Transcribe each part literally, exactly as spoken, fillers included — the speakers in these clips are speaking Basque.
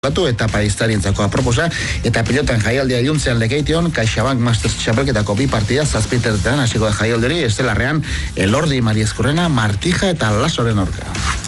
Batu eta paistarientzako aproposa eta pilotan jaialdia iluntzean Lekeition CaixaBank Masters txapelketako bi partida zazpiterretan hasiko da jaialderi Estelarrean Elordi, Mariezkurrena, Martija eta Lasoren aurka.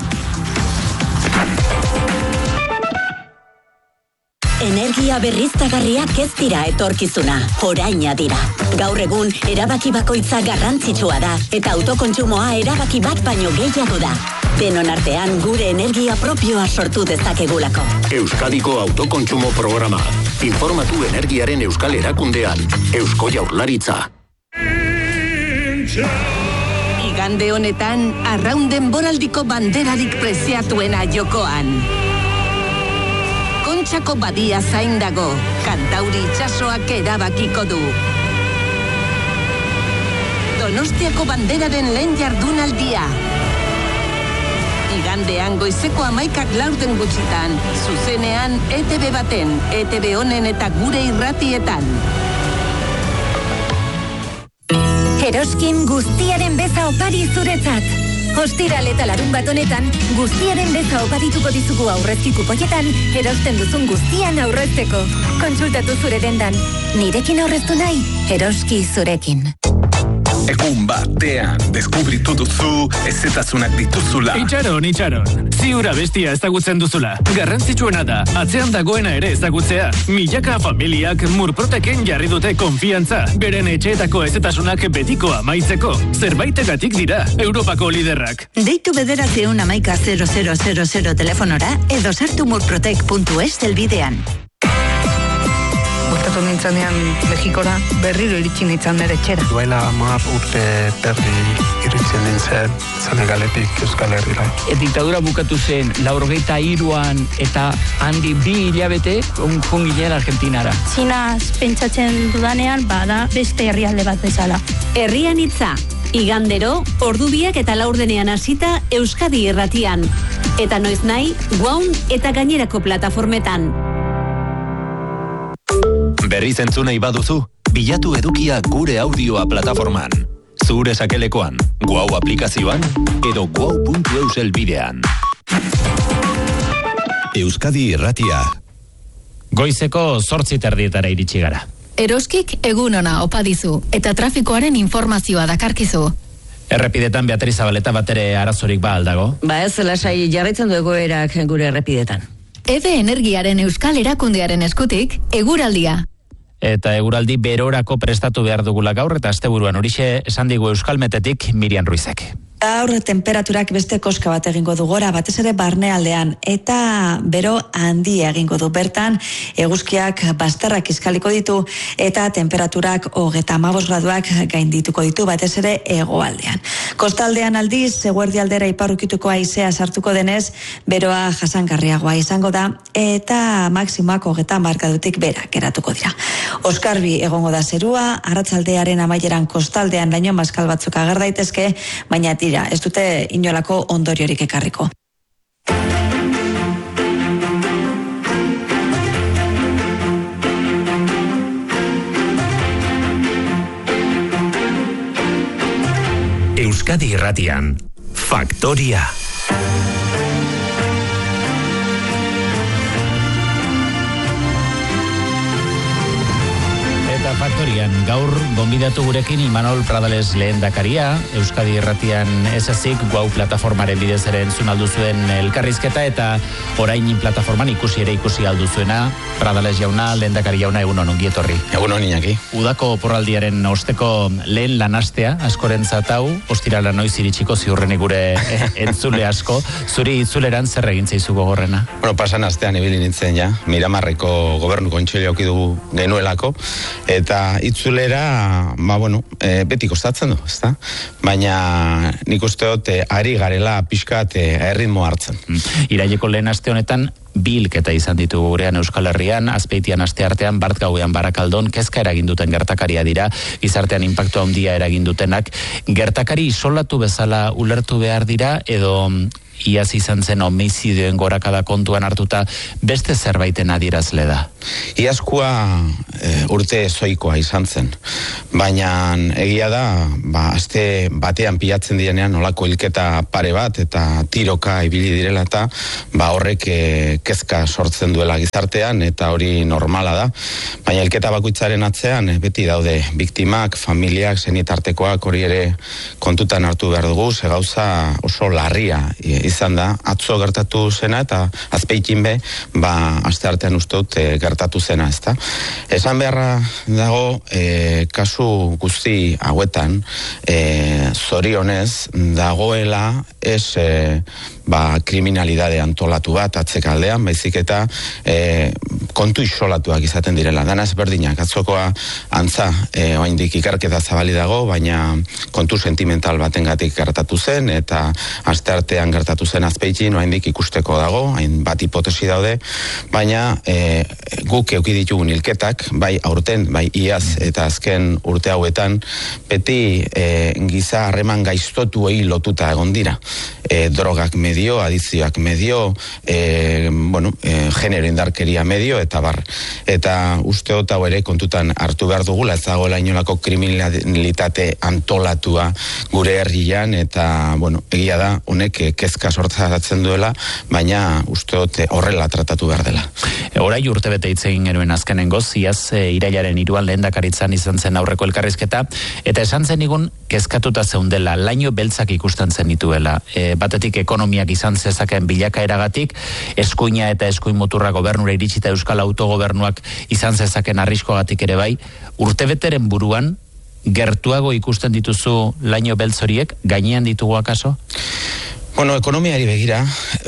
Energia berriztagarriak ez dira etorkizuna, oraina dira. Gaur egun erabaki bakoitza garrantzitsua da eta autokontsumoa erabaki bat baino gehiago da. Denon artean gure energia propioa sortu dezakegulako. Euskadiko autokontsumo programa. Informatu energiaren euskal erakundean. Eusko Jaurlaritza. Igande honetan, arraun denboraldiko banderarik preziatuena jokoan. Kontxako badia zain dago, Kantauri itsasoak erabakiko du. Donostiako banderaren lehen jardunaldia. Igandean goizeko hamaikak laurden gutxitan, zuzenean E T B baten, E T B honen eta gure irratietan. Eroskin guztiaren beza opari zuretzat. Ostiral eta larun bat honetan, guztiaren beza oparituko dizugu aurrezki kupoietan, erosten duzun guztian aurrezteko. Kontsultatu zure dendan. Nirekin aurreztu nahi, Eroski zurekin. Egun batean, deskubritu duzu, ezetasunak dituzula. Itxaron, itxaron. Ziura bestia ezagutzen duzula. Garrantzitsuena da, atzean dagoena ere ezagutzea. Milaka familiak Murproteken jarri dute konfiantza. Beren etxeetako ezetasunak betiko amaitzeko. Zerbaitegatik dira, Europako liderrak. Deitu bederatzeun amaika zero zero zero zero telefonora edo sartu murprotek puntu es helbidean. Botatu nintzanean Mexikora, berriro iritsi nintzen nire etxera. Duela hamar urte berri iritzen nintzen Senegaletik Euskal Herrira. E, diktadura bukatu zen, laurgeita hiruan eta handi bi hilabete jungile Argentinara. Txinaz pentsatzen dudanean, bada beste herrialde bat bezala. Herrian hitza, igandero, ordubiak eta laurdenean hasita Euskadi irratian. Eta noiz nahi, Guaun eta gainerako plataformetan. Berriz entzunei baduzu, bilatu edukia gure audioa plataforman. Zure sakelekoan, Guau aplikazioan, edo guau puntu eus elbidean. Euskadi irratia. Goizeko zortzi terdietara iritsi gara. Eroskik egun ona opa dizu, eta trafikoaren informazioa dakarkizu. Errepidetan Beatriz Zabaleta batere arazorik ba aldago? Ba ez, lasai jarraitzen du egoerak gure errepidetan. Eve Energiaren Euskal Erakundearen eskutik, eguraldia. Eta eguraldi berorako prestatu behar dugula gaur, eta asteburuan horixe esan digu Euskalmetetik Mirian Ruizek. Gaur temperaturak beste koska bat egingo du gora, batez ere barnealdean, eta bero handia egingo du bertan, eguzkiak bastarrak iskaliko ditu, eta temperaturak hogeta hamabost graduak gaindituko ditu, batez ere hegoaldean. Kostaldean aldiz, eguerdi aldera iparrukituko haizea sartuko denez, beroa jasangarriagoa izango da, eta maksimoak hogeta markadutik bera geratuko dira. Oskarbi egongo da zerua, arratsaldearen amaieran kostaldean laino maskal batzuk ager daitezke, baina tira, ez dute inolako ondoriorik ekarriko. Euskadi irratian, Faktoria. Faktorian, gaur gonbidatu gurekin Imanol Pradales lehendakaria, Euskadi irratian ez ezik Guau plataformaren bidez ere entzun alduzuen elkarrizketa eta orain plataforman ikusi ere ikusi alduzuena. Pradales jauna, lehendakari jauna, egun ongi etorri. Egun hon Iñaki. Udako porraldiaren osteko lehen lanastea, askorentzat hau, ostirala noiz iritsiko ziurrenik gure entzule asko. Zuri itzuleran zer egin zaizu gogorrena? Bueno, pasan astean ibili nintzen ja, Miramarreko gobernu kontseilua auki dugu genuelako, eta itzulera, ba bueno, e, beti kostatzen du, ezta? Baina nik uste dut e, ari garela pixkat e, erritmo hartzen. Mm. Iraileko lehen aste honetan bilketa izan ditugu gurean Euskal Herrian, Azpeitian asteartean, Bart gauean Barakaldon, kezka eragin duten gertakaria dira, gizartean inpaktu handia eragin dutenak. Gertakari isolatu bezala ulertu behar dira, edo iaz izan zen homizidioen gorakada kontuan hartuta beste zerbaiten adierazle da. Iazkoa e, urte zoikoa izan zen, baina egia da, ba, aste batean pilatzen direnean nolako hilketa pare bat eta tiroka ibili direla eta ba, horrek e, kezka sortzen duela gizartean eta hori normala da, baina hilketa bakoitzaren atzean e, beti daude biktimak, familiak, senitartekoak hori ere kontutan hartu behar dugu, ze gauza oso larria e, izan da, atzo gertatu zena eta azpeitin be, ba, aste artean uste dut e, gertatu zena, ezta? Esan beharra dago, e, kasu guzti hauetan, e, zorionez, dagoela ez e, ba, kriminalidade antolatu bat atzekaldean, baizik eta e, kontu isolatuak izaten direla. Dana ezberdinak, atzokoa antza, e, oraindik ikerketa zabali dago, baina kontu sentimental batengatik gertatu zen, eta asteartean gertatu zen Azpeitin, oraindik ikusteko dago, hain bat hipotesi daude, baina e, guk eduki ditugun hilketak, bai aurten, bai iaz eta azken urte hauetan, beti e, giza harreman gaiztotuei lotuta egon dira. E, drogak medio, adizioak medio, e, bueno, e, genero indarkeria medio, eta bar. Eta uste dut hau ere kontutan hartu behar dugula, ez dagoela inolako kriminalitate antolatua gure herrian, eta, bueno, egia da, honek kezka sortzatzen duela, baina uste dut horrela tratatu behar dela. E, orai urte bete hitz egin genuen azkenengoz, iaz e, irailaren hiruan lehendakaritzan izan zen aurreko elkarrizketa, eta esan zen igun kezkatuta zeundela, laino beltzak ikusten zen dituela. E, batetik ekonomiak izan zezaken bilakaeragatik, eskuina eta eskuin muturra gobernura iritsita Euskal Autogobernuak izan zezaken arriskoagatik ere bai, urtebeteren buruan gertuago ikusten dituzu laino beltz horiek, gainean ditugu akaso? Bueno, ekonomiari begira,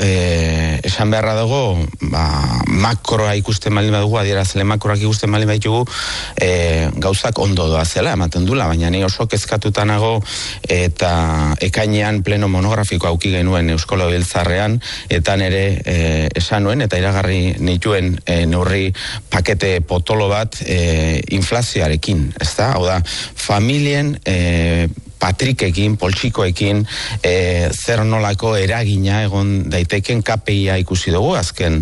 eh, esan beharra dago, ba, makroa ikusten malin badugu, adierazle makroak ikusten malin baitugu, eh, gauzak ondo doa zela, ematen dula, baina ni oso kezkatuta nago, eta ekainean pleno monografiko auki genuen Euskalo Biltzarrean, eta nere eh, esan nuen, eta iragarri nituen eh, neurri pakete potolo bat eh, inflazioarekin, ez da? Hau da, familien eh, patrikekin, poltsikoekin, e, zer nolako eragina egon daiteken K P I-a ikusi dugu, azken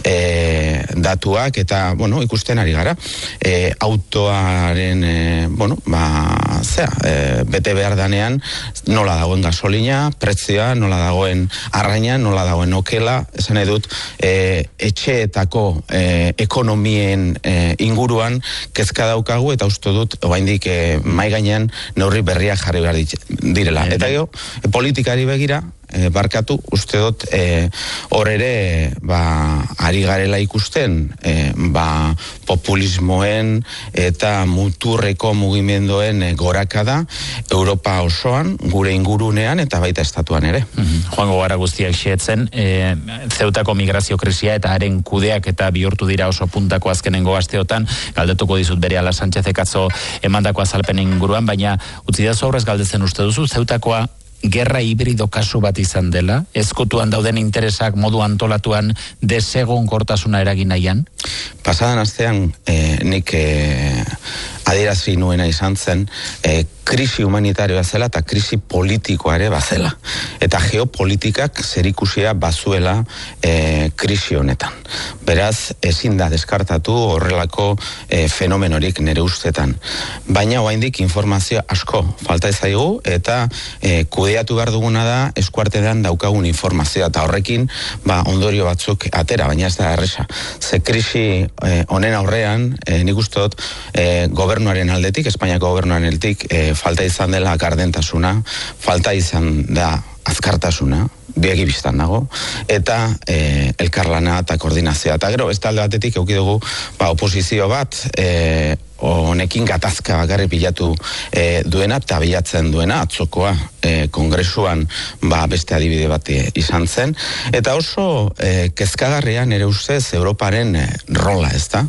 e, datuak, eta, bueno, ikusten ari gara. E, autoaren, e, bueno, ba, zera, e, bete behar danean, nola dagoen gasolina, pretzioa, nola dagoen arraina, nola dagoen okela, esan edut, e, etxeetako e, ekonomien e, inguruan kezka daukagu, eta uste dut, oraindik e, mai gainean neurri berriak jarri behar direla. Eta jo, politikari begira, e, barkatu, uste dut, e, hor ere, ba, ari garela ikusten, e, ba, populismoen eta muturreko mugimendoen e, gorakada Europa osoan, gure ingurunean, eta baita estatuan ere. Mm-hmm. Joango gara guztiak xeetzen, e, Zeutako migrazio krisia eta haren kudeak eta bihurtu dira oso puntako azkenengo asteotan, galdetuko dizut Berehala Sanchezek atzo emandako azalpenen inguruan, baina utzi da aurrez galdetzen uste duzu, Zeutakoa gerra hibrido kasu bat izan dela, ezkutuan dauden interesak modu antolatuan desegonkortasuna eragin nahian? Pasadan astean eh, nik eh, adierazi nuena izan zen, eh, krisi humanitarioa zela eta krisi politikoa ere bazela. Eta geopolitikak zerikusia bazuela e, krisi honetan. Beraz, ezin da deskartatu horrelako e, fenomenorik nire ustetan. Baina oraindik informazio asko falta ezaigu eta e, kudeatu behar duguna da eskuartean daukagun informazioa eta horrekin ba, ondorio batzuk atera, baina ez da erresa. Ze krisi e, honen aurrean, e, nik uste dut e, gobernuaren aldetik, Espainiako gobernuaren aldetik, e, falta izan dela gardentasuna, falta izan da azkartasuna, biegi biztan dago, eta e, elkarlana eta koordinazioa. Eta gero, ez talde batetik eduki dugu ba, oposizio bat, e, honekin gatazka bakarri pilatu e, duena eta bilatzen duena, atzokoa e, kongresuan ba, beste adibide bat izan zen. Eta oso e, kezkagarrian ere ustez Europaren e, rola, ez da?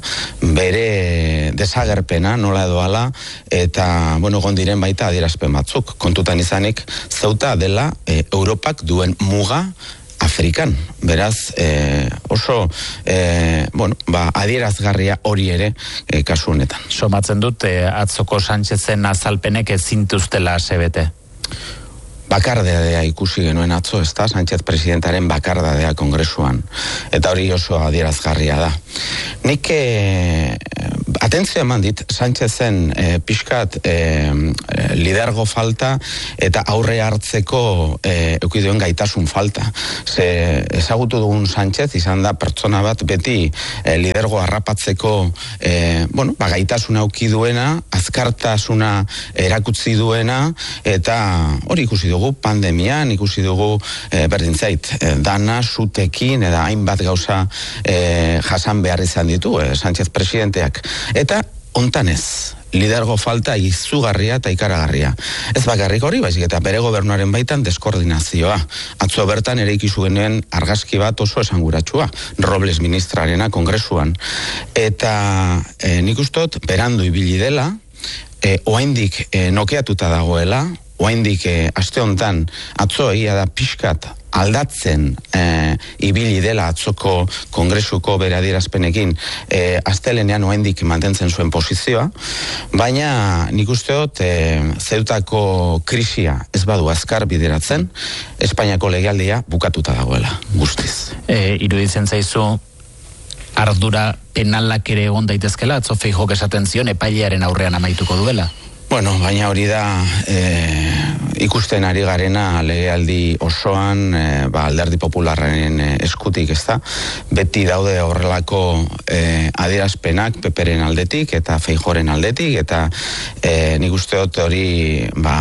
Bere desagerpena nola edoala, eta, bueno, gondiren baita adierazpen batzuk. Kontutan izanik, Zeuta dela e, Europak duen muga Afrikan. Beraz, eh, oso eh, bueno, ba, adierazgarria hori ere eh, kasu honetan. Somatzen dut, eh, atzoko Sánchezen azalpenek ezintuztela asebete. bakardadea ikusi genuen atzo, ez da, Sánchez presidentaren bakardadea kongresuan. Eta hori oso adierazgarria da. Nik eh, atentzio eman dit, Sánchezen eh, pixkat eh, lidergo falta eta aurre hartzeko eh, eukiduen gaitasun falta. Ze ezagutu dugun Sánchez izan da pertsona bat beti eh, lidergo harrapatzeko eh, bueno, ba, gaitasuna eukiduena, azkartasuna erakutzi duena, eta hori ikusi dugu pandemian, ikusi dugu e, berdin zait, e, dana, sutekin, eta hainbat gauza e, jasan behar izan ditu, e, Sánchez presidenteak. Eta hontan ez, lidergo falta izugarria eta ikaragarria. Ez bakarrik hori, baizik eta bere gobernuaren baitan deskoordinazioa. Atzo bertan ere ikizu genuen argazki bat oso esanguratsua, Robles ministrarena kongresuan. Eta e, nik ustot, berandu ibili dela, e, oaindik e, nokeatuta dagoela, oaindik e, aste hontan atzo egia da pixkat aldatzen e, ibili dela atzoko kongresuko bere adierazpenekin e, astelenean oaindik mantentzen zuen posizioa, baina nik uste dut e, Zeutako krisia ez badu azkar bideratzen, Espainiako legealdia bukatuta dagoela, guztiz. E, iruditzen zaizu ardura penalak ere egon daitezkela, atzo Feijóok esaten zion epailearen aurrean amaituko duela? Bueno, baina hori da e, ikusten ari garena legealdi osoan e, ba, Alderdi Popularraren e, eskutik, ez da? Beti daude horrelako e, adierazpenak Peperen aldetik eta Feijóoren aldetik, eta e, nik uste dut hori ba,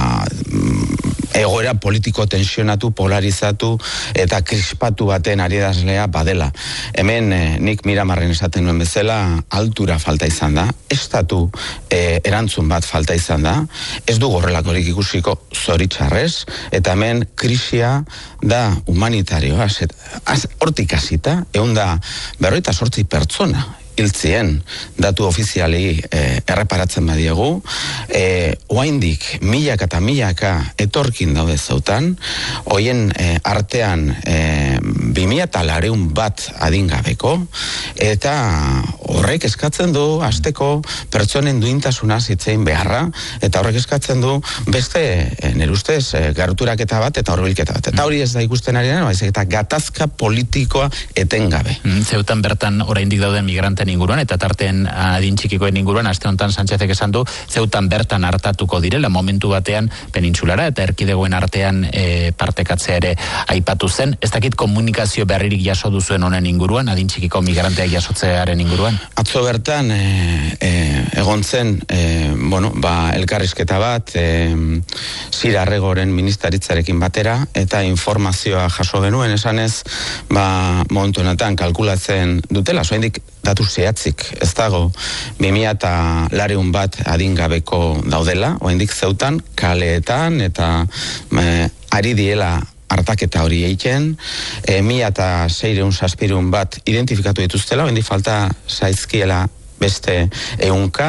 egoera politiko tensionatu, polarizatu eta krispatu baten adierazlea badela. Hemen e, nik Miramarren esaten nuen bezala altura falta izan da, estatu e, erantzun bat falta izan da, ez du horrelakorik ikusiko zoritxarrez, eta hemen krisia da humanitarioa, hortik hasita, egun da berroita sortzi pertsona hiltzien datu ofiziali eh, erreparatzen badiegu, eh, oaindik milaka eta milaka etorkin daude zautan, hoien eh, artean eh, bimila eta lareun bat adingabeko, eta horrek eskatzen du hasteko pertsonen duintasuna zitzein beharra, eta horrek eskatzen du beste eh, nire ustez eh, garuturaketa bat eta horbilketa bat. Eta hori ez da ikusten ari dena, baizik eta gatazka politikoa etengabe. Mm, Zeutan bertan oraindik dauden migranten inguruan, eta tartean adin txikikoen inguruan, aste honetan Sánchezek esan du, Zeutan bertan hartatuko direla, momentu batean penintsulara eta erkidegoen artean e, partekatzea ere aipatu zen. Ez dakit komunikazio berririk jaso duzuen honen inguruan, adin txikiko migranteak jasotzearen inguruan? Atzo bertan e, e, egon zen, e, bueno, ba, elkarrizketa bat, e, Sira Arregoren ministeritzarekin batera, eta informazioa jaso genuen, esanez, ba, momentu honetan kalkulatzen dutela, soindik datu zehatzik, ez dago bimila eta lareun bat adingabeko daudela, oraindik Zeutan kaleetan eta e, ari diela hartaketa hori egiten, e, mila eta seireun zazpirun bat identifikatu dituztela, oraindik falta zaizkiela beste ehunka,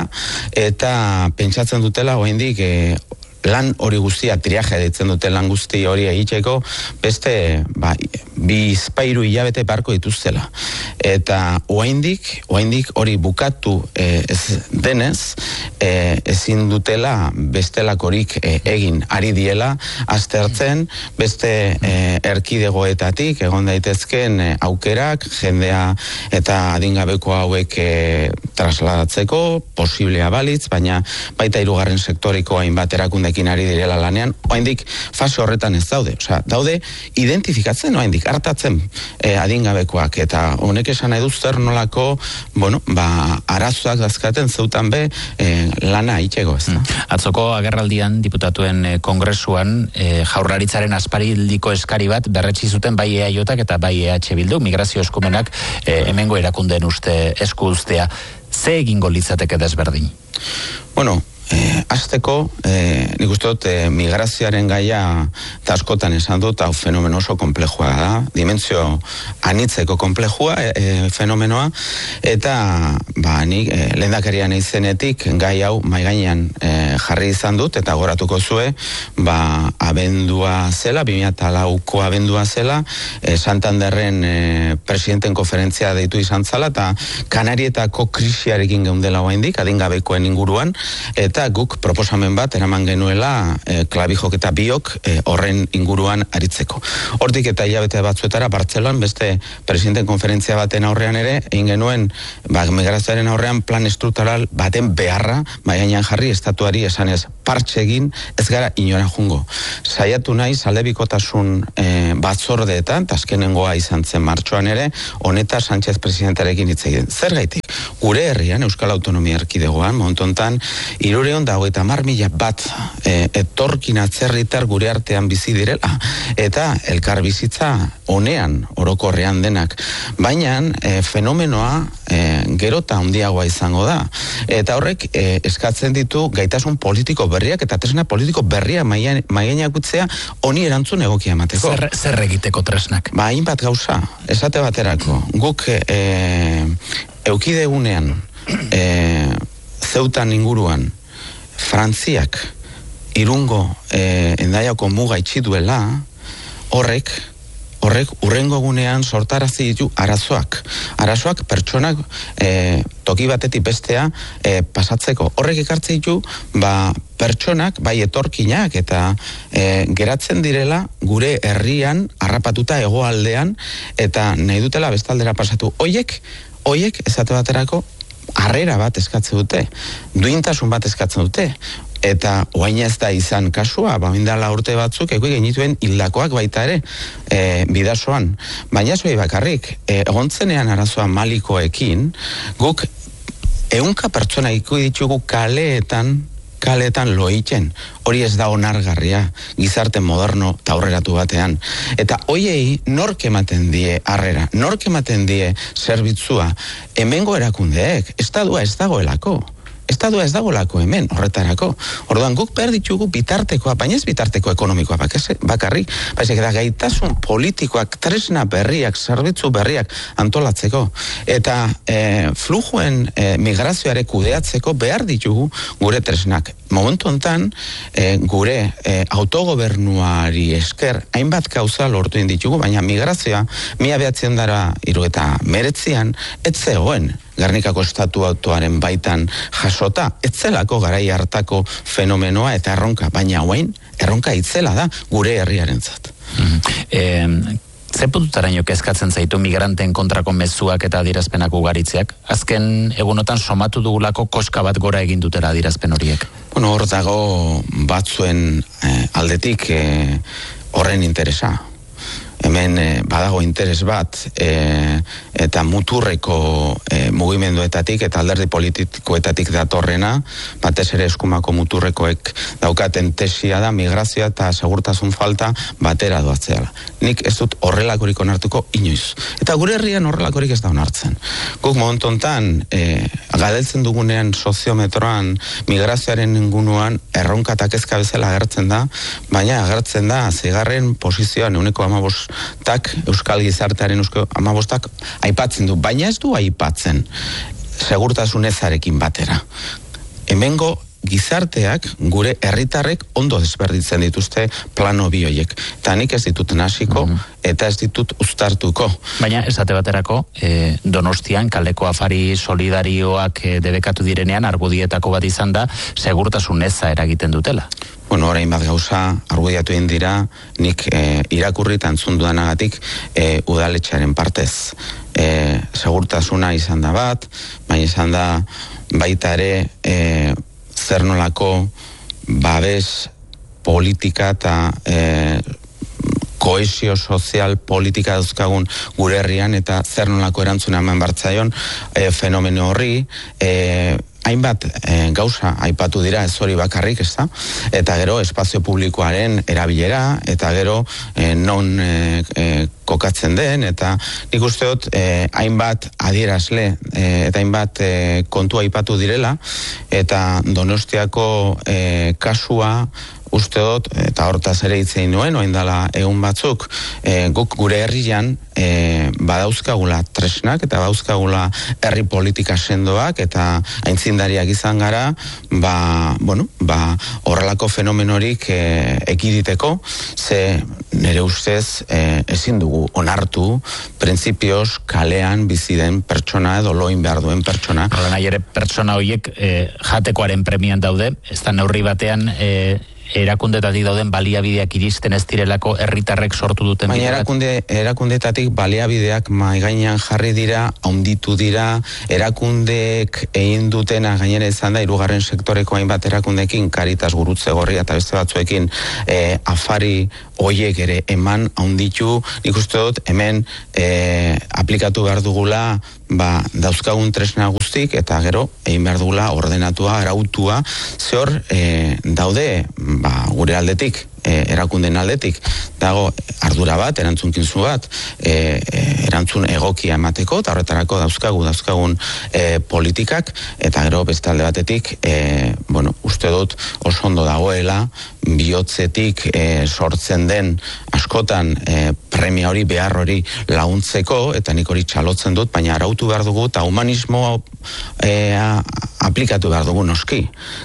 eta pentsatzen dutela oraindik e, lan hori guztia, triaje ditzen dute lan guzti hori egiteko, beste ba, bizpairu hilabete barko dituztela. Eta oaindik, oaindik hori bukatu e, ez denez, e, ezin dutela bestelakorik e, egin ari diela, aztertzen beste e, erkidegoetatik egon daitezken e, aukerak, jendea eta adingabeko hauek e, trasladatzeko, posiblea balitz, baina baita hirugarren sektoriko hainbat erakundekin ari direla lanean, oaindik fase horretan ez daude. Osea, daude identifikatzen, oaindik hartatzen eh, adingabekoak, eta honek esan nahi du zer nolako, bueno, ba, arazoak dazkaten Zeutan be eh, lana itxego ez da. Mm. Atzoko agerraldian diputatuen eh, kongresuan eh, jaurlaritzaren asparildiko eskari bat berretsi zuten bai E A Jak eta bai E H Bildu, migrazio eskumenak eh, hemengo erakundeen uste esku uztea. Ze egingo litzateke desberdin? Bueno, Eh, azteko, eh, nik uste dut, eh, migrazioaren gaia eta askotan esan dut, hau fenomeno oso komplejua da, dimentsio anitzeko komplejua e, e, fenomenoa, eta ba, nik eh, lehendakarian izenetik gai hau maigainan eh, jarri izan dut, eta goratuko zue, ba, abendua zela, bi mila eta lauko abendua zela, eh, Santanderren eh, presidenten konferentzia deitu izan zala, eta Kanarietako krisiarekin geundela oaindik, adingabekoen inguruan, eta eta guk proposamen bat eraman genuela e, klabijok eta biok e, horren inguruan aritzeko. Hortik eta hilabete batzuetara Bartzelonan beste presidenten konferentzia baten aurrean ere, egin genuen ba, migrazioaren aurrean plan estruktural baten beharra maiainan jarri estatuari esanez partxe egin ez gara inora jungo. Saiatu nahi aldebikotasun e, batzordeetan, azkenengoa izan zen martxoan ere, honeta Sánchez presidentearekin hitz egin. Zer gaitik? Gure herrian, Euskal Autonomia Erkidegoan, montontan, irureon dago eta mar mila bat e, etorkin atzerritar gure artean bizi direla, eta elkar bizitza honean, orokorrean denak. Baina e, fenomenoa e, gero eta handiagoa izango da. Eta horrek e, eskatzen ditu gaitasun politiko berriak eta tresna politiko berria maiainak utzea honi erantzun egokia emateko. Zer, zer egiteko tresnak? Ba, hainbat gauza, esate baterako. Guk e, eukidegunean e, Zeutan inguruan Frantziak Irungo e, Endaiako muga itxi duela, horrek horrek urrengo gunean sortarazi ditu arazoak. Arazoak pertsonak e, toki batetik bestea e, pasatzeko. Horrek ekartze ditu ba, pertsonak, bai etorkinak eta e, geratzen direla gure herrian harrapatuta hegoaldean eta nahi dutela bestaldera pasatu. Hoiek, hoiek esate baterako harrera bat eskatze dute, duintasun bat eskatzen dute, eta oain ez da izan kasua, baindala urte batzuk, eko genituen hildakoak baita ere, e, bidasoan. Baina zoi bakarrik, e, egontzenean arazoa malikoekin, guk ehunka pertsona iku ditugu kaleetan, kaleetan loitzen. Hori ez da onargarria, gizarte moderno eta aurreratu batean. Eta hoiei nork ematen die harrera, nork ematen die zerbitzua, hemengo erakundeek, estadua ez dagoelako. Estadua ez dagoelako hemen horretarako. Orduan guk behar ditugu bitartekoa, baina ez bitarteko ekonomikoa bakarrik, baizik eta gaitasun politikoak, tresna berriak, zerbitzu berriak antolatzeko. Eta e, flujuen e, migrazioare kudeatzeko behar ditugu gure tresnak. Momentu hontan e, gure e, autogobernuari esker hainbat gauza lortu ditugu, baina migrazioa mila behatzen dara iru eta meretzian ez zegoen Gernikako estatu autoaren baitan jasota, etzelako garai hartako fenomenoa eta erronka, baina hauen erronka itzela da gure herriarentzat. Mm-hmm. Eh, Ze puntutaraino kezkatzen zaitu migranten kontrako mezuak eta adierazpenak ugaritzeak? Azken egunotan somatu dugulako koska bat gora egin dutela adierazpen horiek. Bueno, hor dago batzuen eh, aldetik eh, horren interesa. Hemen eh, badago interes bat eh, eta muturreko eh, mugimenduetatik eta alderdi politikoetatik datorrena, batez ere eskumako muturrekoek daukaten tesia da migrazioa eta segurtasun falta batera doatzeala. Nik ez dut horrelakorik onartuko inoiz. Eta gure herrian horrelakorik ez da onartzen. Guk momentu hontan eh, gadeltzen dugunean soziometroan migrazioaren inguruan erronka eta kezka bezala agertzen da, baina agertzen da zigarren posizioan euneko amabos tak euskal gizartearen eusko amabostak aipatzen du, baina ez du aipatzen segurtasun ezarekin batera. Hemengo gizarteak, gure herritarrek ondo desberditzen dituzte plano bi horiek. Eta nik ez ditut nasiko eta ez ditut uztartuko. Baina esate baterako, eh, Donostian kaleko afari solidarioak eh, debekatu direnean argudietako bat izan da segurtasun eza eragiten dutela. Bueno, orain bat gauza argudiatu egin dira, nik e, irakurri eta entzun dudanagatik e, udaletxearen partez. E, segurtasuna izan da bat, baina izan da baita ere e, zer nolako babes politika eta e, koesio sozial politika dauzkagun gure herrian eta zer nolako erantzuna eman bartzaion e, fenomeno horri, e, hainbat e, gauza aipatu dira ez hori bakarrik, ez da? Eta gero espazio publikoaren erabilera, eta gero e, non e, e, kokatzen den, eta nik uste dut e, hainbat adierazle e, eta hainbat e, kontua aipatu direla, eta Donostiako e, kasua uste dut, eta hortaz ere hitzein nuen, oindala egun batzuk, e, guk gure herrian e, badauzkagula tresnak, eta badauzkagula herri politika sendoak, eta aintzindariak izan gara, ba, bueno, ba, horrelako fenomenorik e, ekiditeko, ze nire ustez e, ezin dugu onartu, printzipioz kalean bizi den pertsona edo loin behar duen pertsona. Hala nahi ere pertsona horiek e, jatekoaren premian daude, ez da neurri batean e, erakundetatik dauden baliabideak iristen ez direlako herritarrek sortu duten. Baina erakunde, erakundetatik baliabideak mai gainean jarri dira, haunditu dira, erakundeek egin dutena gainera izan da, hirugarren sektoreko hainbat erakundekin, Caritas, Gurutze Gorria eta beste batzuekin e, afari hoiek ere eman haunditu, nik uste dut hemen e, aplikatu behar dugula ba, dauzkagun tresna guztik eta gero egin behar dugula ordenatua, arautua, zehor e, daude ba, gure aldetik, e, erakunden aldetik, dago ardura bat, erantzunkinzu bat, e, e, erantzun egokia emateko, eta horretarako dauzkagu, dauzkagun e, politikak, eta gero beste alde batetik, e, bueno, uste dut oso ondo dagoela, bihotzetik e, sortzen den askotan e, premia hori, behar hori laguntzeko, eta nik hori txalotzen dut, baina arautu behar dugu, eta humanismo e, a, aplikatu behar dugu noski.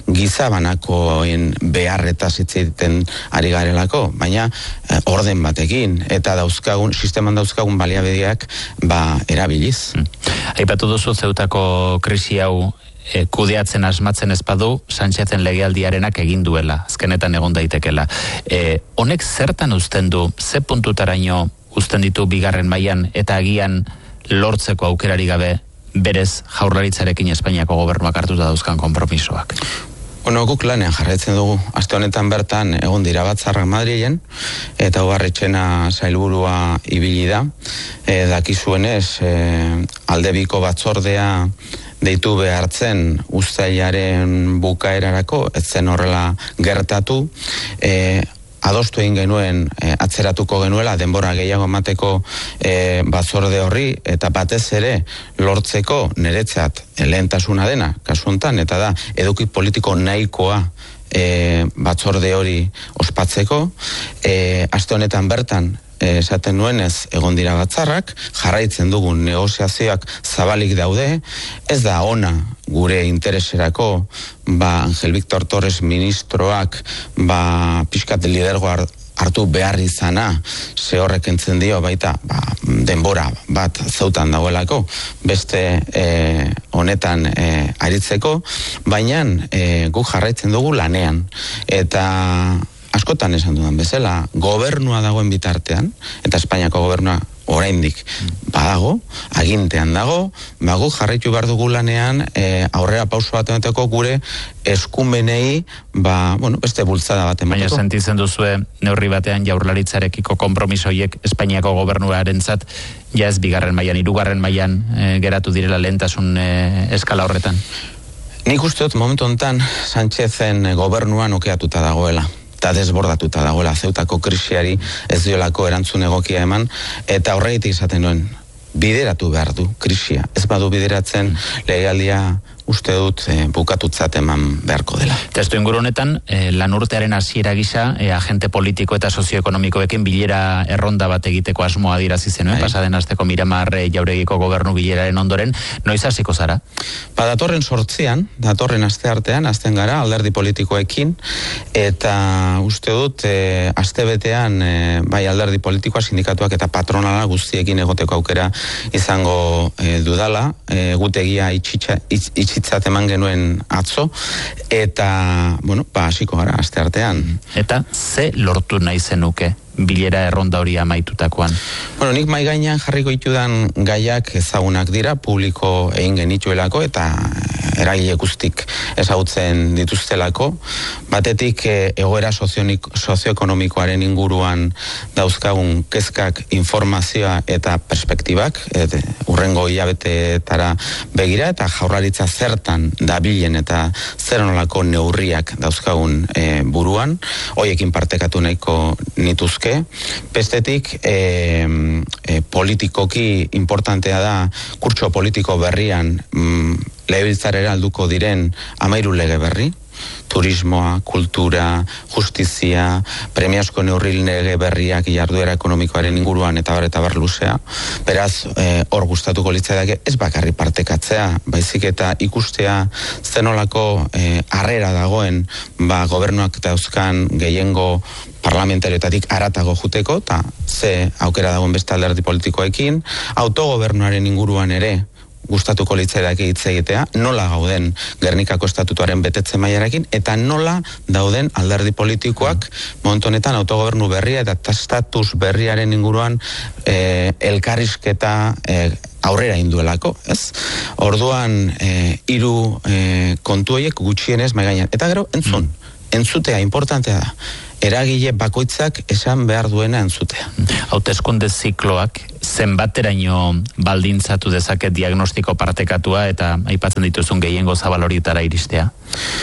Gizabanakoen beharretaz hitz egiten ari garelako, baina e, orden batekin, eta dauzkagun, sisteman dauzkagun baliabideak ba, erabiliz. Hmm. Aipatu duzu zeutako krisi hau E, kudeatzen asmatzen ezpadu Sánchezen legealdiarenak egin duela, azkenetan egon daitekela. E, honek zertan uzten du, ze puntutaraino uzten ditu bigarren mailan eta agian lortzeko aukerari gabe berez Jaurlaritzarekin Espainiako gobernuak hartuta dauzkan konpromisoak? Bueno, guk lanean jarraitzen dugu. Aste honetan bertan egon dira batzarrak Madrilen, eta Ubarretxena sailburua ibili da. E, dakizuenez, e, aldebiko batzordea deitu behartzen uztailaren bukaerarako, ez zen horrela gertatu, e, adostu egin genuen e, atzeratuko genuela denbora gehiago emateko e, batzorde horri, eta batez ere lortzeko niretzat lehentasuna dena, kasu honetan, eta da eduki politiko nahikoa e, batzorde hori ospatzeko. E, aste honetan bertan esaten nuenez egon dira batzarrak, jarraitzen dugun negoziazioak zabalik daude, ez da ona gure intereserako ba Angel Victor Torres ministroak ba pixkat lidergo hartu behar izana, ze horrek entzen dio baita ba, denbora bat zautan dagoelako, beste e, honetan e, aritzeko, baina e, guk jarraitzen dugu lanean, eta askotan esan dudan bezala, gobernua dagoen bitartean, eta Espainiako gobernua oraindik badago, agintean dago, bagu jarraitu behar dugu lanean e, aurrera pauso bat emateko gure eskumenei, ba, bueno, beste bultzada bat emateko. Baina sentitzen duzue neurri batean Jaurlaritzarekiko konpromisoiek Espainiako gobernuarentzat ja ez bigarren mailan, hirugarren mailan e, geratu direla lehentasun e, eskala horretan? Nik uste dut momentu honetan Sánchezen gobernuan okeatuta dagoela, eta desbordatuta dagoela, zeutako krisiari ez diolako erantzun egokia eman, eta horregitik esaten duen, bideratu behar du krisia. Ez badu bideratzen legealdia uste dut e, bukatutzat eman beharko dela. Testu inguru honetan, e, lan urtearen hasiera gisa, e, agente politiko eta sozioekonomikoekin bilera erronda bat egiteko asmoa dirazi zenuen, pasaden asteko Miramar e, Jauregiko gobernu bileraren ondoren, noiz hasiko zara? Ba, datorren sortzian, datorren aste artean, azten gara, alderdi politikoekin, eta uste dut, e, aste betean, e, bai alderdi politikoa, sindikatuak eta patronala guztiekin egoteko aukera izango e, dudala, e, gutegia itxitza, itx, itxitzat eman genuen atzo, eta, bueno, ba, hasiko gara, aste artean. Eta ze lortu nahi zenuke bilera erronda hori amaitutakoan? Bueno, nik mai gainean jarriko ditudan gaiak ezagunak dira, publiko egin genituelako, eta eragile guztik ezagutzen dituztelako. Batetik e, egoera sozioekonomikoaren inguruan dauzkagun kezkak, informazioa eta perspektibak, et, urrengo hilabetetara begira, eta Jaurlaritza zertan dabilen eta zer nolako neurriak dauzkagun e, buruan, hoiekin partekatu nahiko nituzke. Bestetik, e, e, politikoki importantea da, kurtso politiko berrian mm, legebiltzarrera alduko diren amairu lege berri, turismoa, kultura, justizia, premiazko neurril nege berriak jarduera ekonomikoaren inguruan eta bar eta bar luzea. Beraz, hor gustatuko litzaidake ez bakarri partekatzea, baizik eta ikustea zenolako e, harrera dagoen ba, gobernuak dauzkan gehiengo parlamentarioetatik aratago juteko, eta ze aukera dagoen beste alderdi politikoekin, autogobernuaren inguruan ere gustatuko litzaidake hitz egitea, nola gauden Gernikako estatutuaren betetze mailarekin, eta nola dauden alderdi politikoak momentu honetan autogobernu berria eta status berriaren inguruan e, elkarrizketa e, aurrera induelako, ez? Orduan, e, hiru e, kontu horiek gutxienez mai gainean. Eta gero, entzun, entzutea importantea da. Eragile bakoitzak esan behar duena entzutea. Hauteskunde zikloak zenbateraino baldintzatu dezake diagnostiko partekatua eta aipatzen dituzun gehiengo zabal horietara iristea?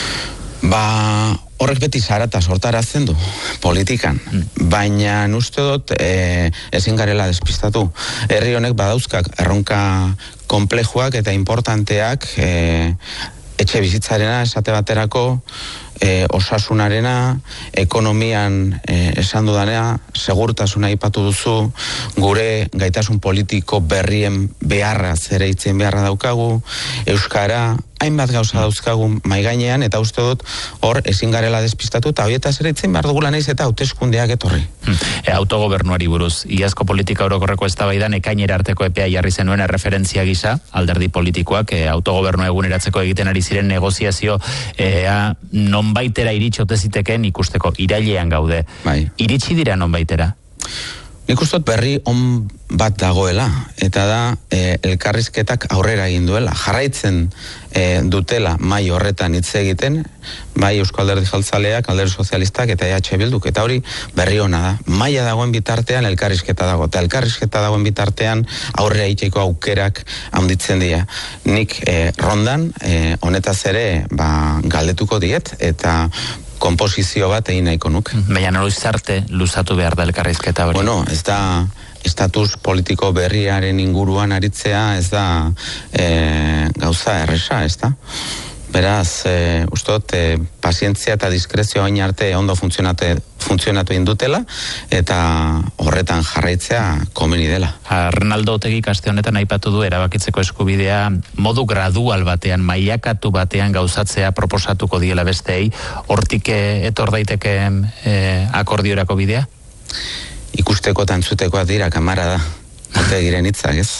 Ba, horrek beti zarata sortarazten du politikan, mm. baina uste dut e, ezin garela despistatu. Herri honek badauzkak erronka komplejuak eta importanteak e, etxe bizitzarena esate baterako, E, osasunarena, ekonomian e, esan dudanea, segurtasuna aipatu duzu, gure gaitasun politiko berrien beharra zere itzen beharra daukagu, euskara, hainbat gauza dauzkagu maigainean, eta uste dut hor ezin garela despistatu, eta horieta zere itzen behar dugula naiz eta hauteskundeak etorri. Hmm. E, autogobernuari buruz, iazko politika orokorreko eztabaidan ekainera arteko epea jarri zenuen erreferentzia gisa, alderdi politikoak e, autogobernu eguneratzeko egiten ari ziren negoziazio e, a, nonbaitera iritxote ziteken ikusteko irailean gaude. Bai. Iritsi dira nonbaitera? Nik ustot berri on bat dagoela, eta da e, elkarrizketak aurrera egin duela. Jarraitzen e, dutela mai horretan hitz egiten, bai Eusko Alderdi Jeltzaleak, Alderdi Sozialistak eta E H Bilduk, eta hori berri ona da. Maila dagoen bitartean elkarrizketa dago, eta elkarrizketa dagoen bitartean aurrera egiteko aukerak handitzen dira. Nik e, rondan, e, honetaz ere ba, galdetuko diet, eta komposizio bat egin nahiko nuke. Baina noiz arte luzatu behar da elkarrizketa hori? Bueno, ez da estatus politiko berriaren inguruan aritzea, ez da e, gauza erresa, ez da? Beraz, e, ustot, e, pazientzia eta diskrezio hain arte ondo funtzionatu indutela, eta horretan jarraitzea komeni dela. Arnaldo Otegik aste honetan aipatu du erabakitzeko eskubidea modu gradual batean, mailakatu batean gauzatzea proposatuko diela besteei, hortik etor daiteke e, akordiorako bidea? Ikusteko eta entzutekoa dira, kamara da. Otegiren hitzak, ez?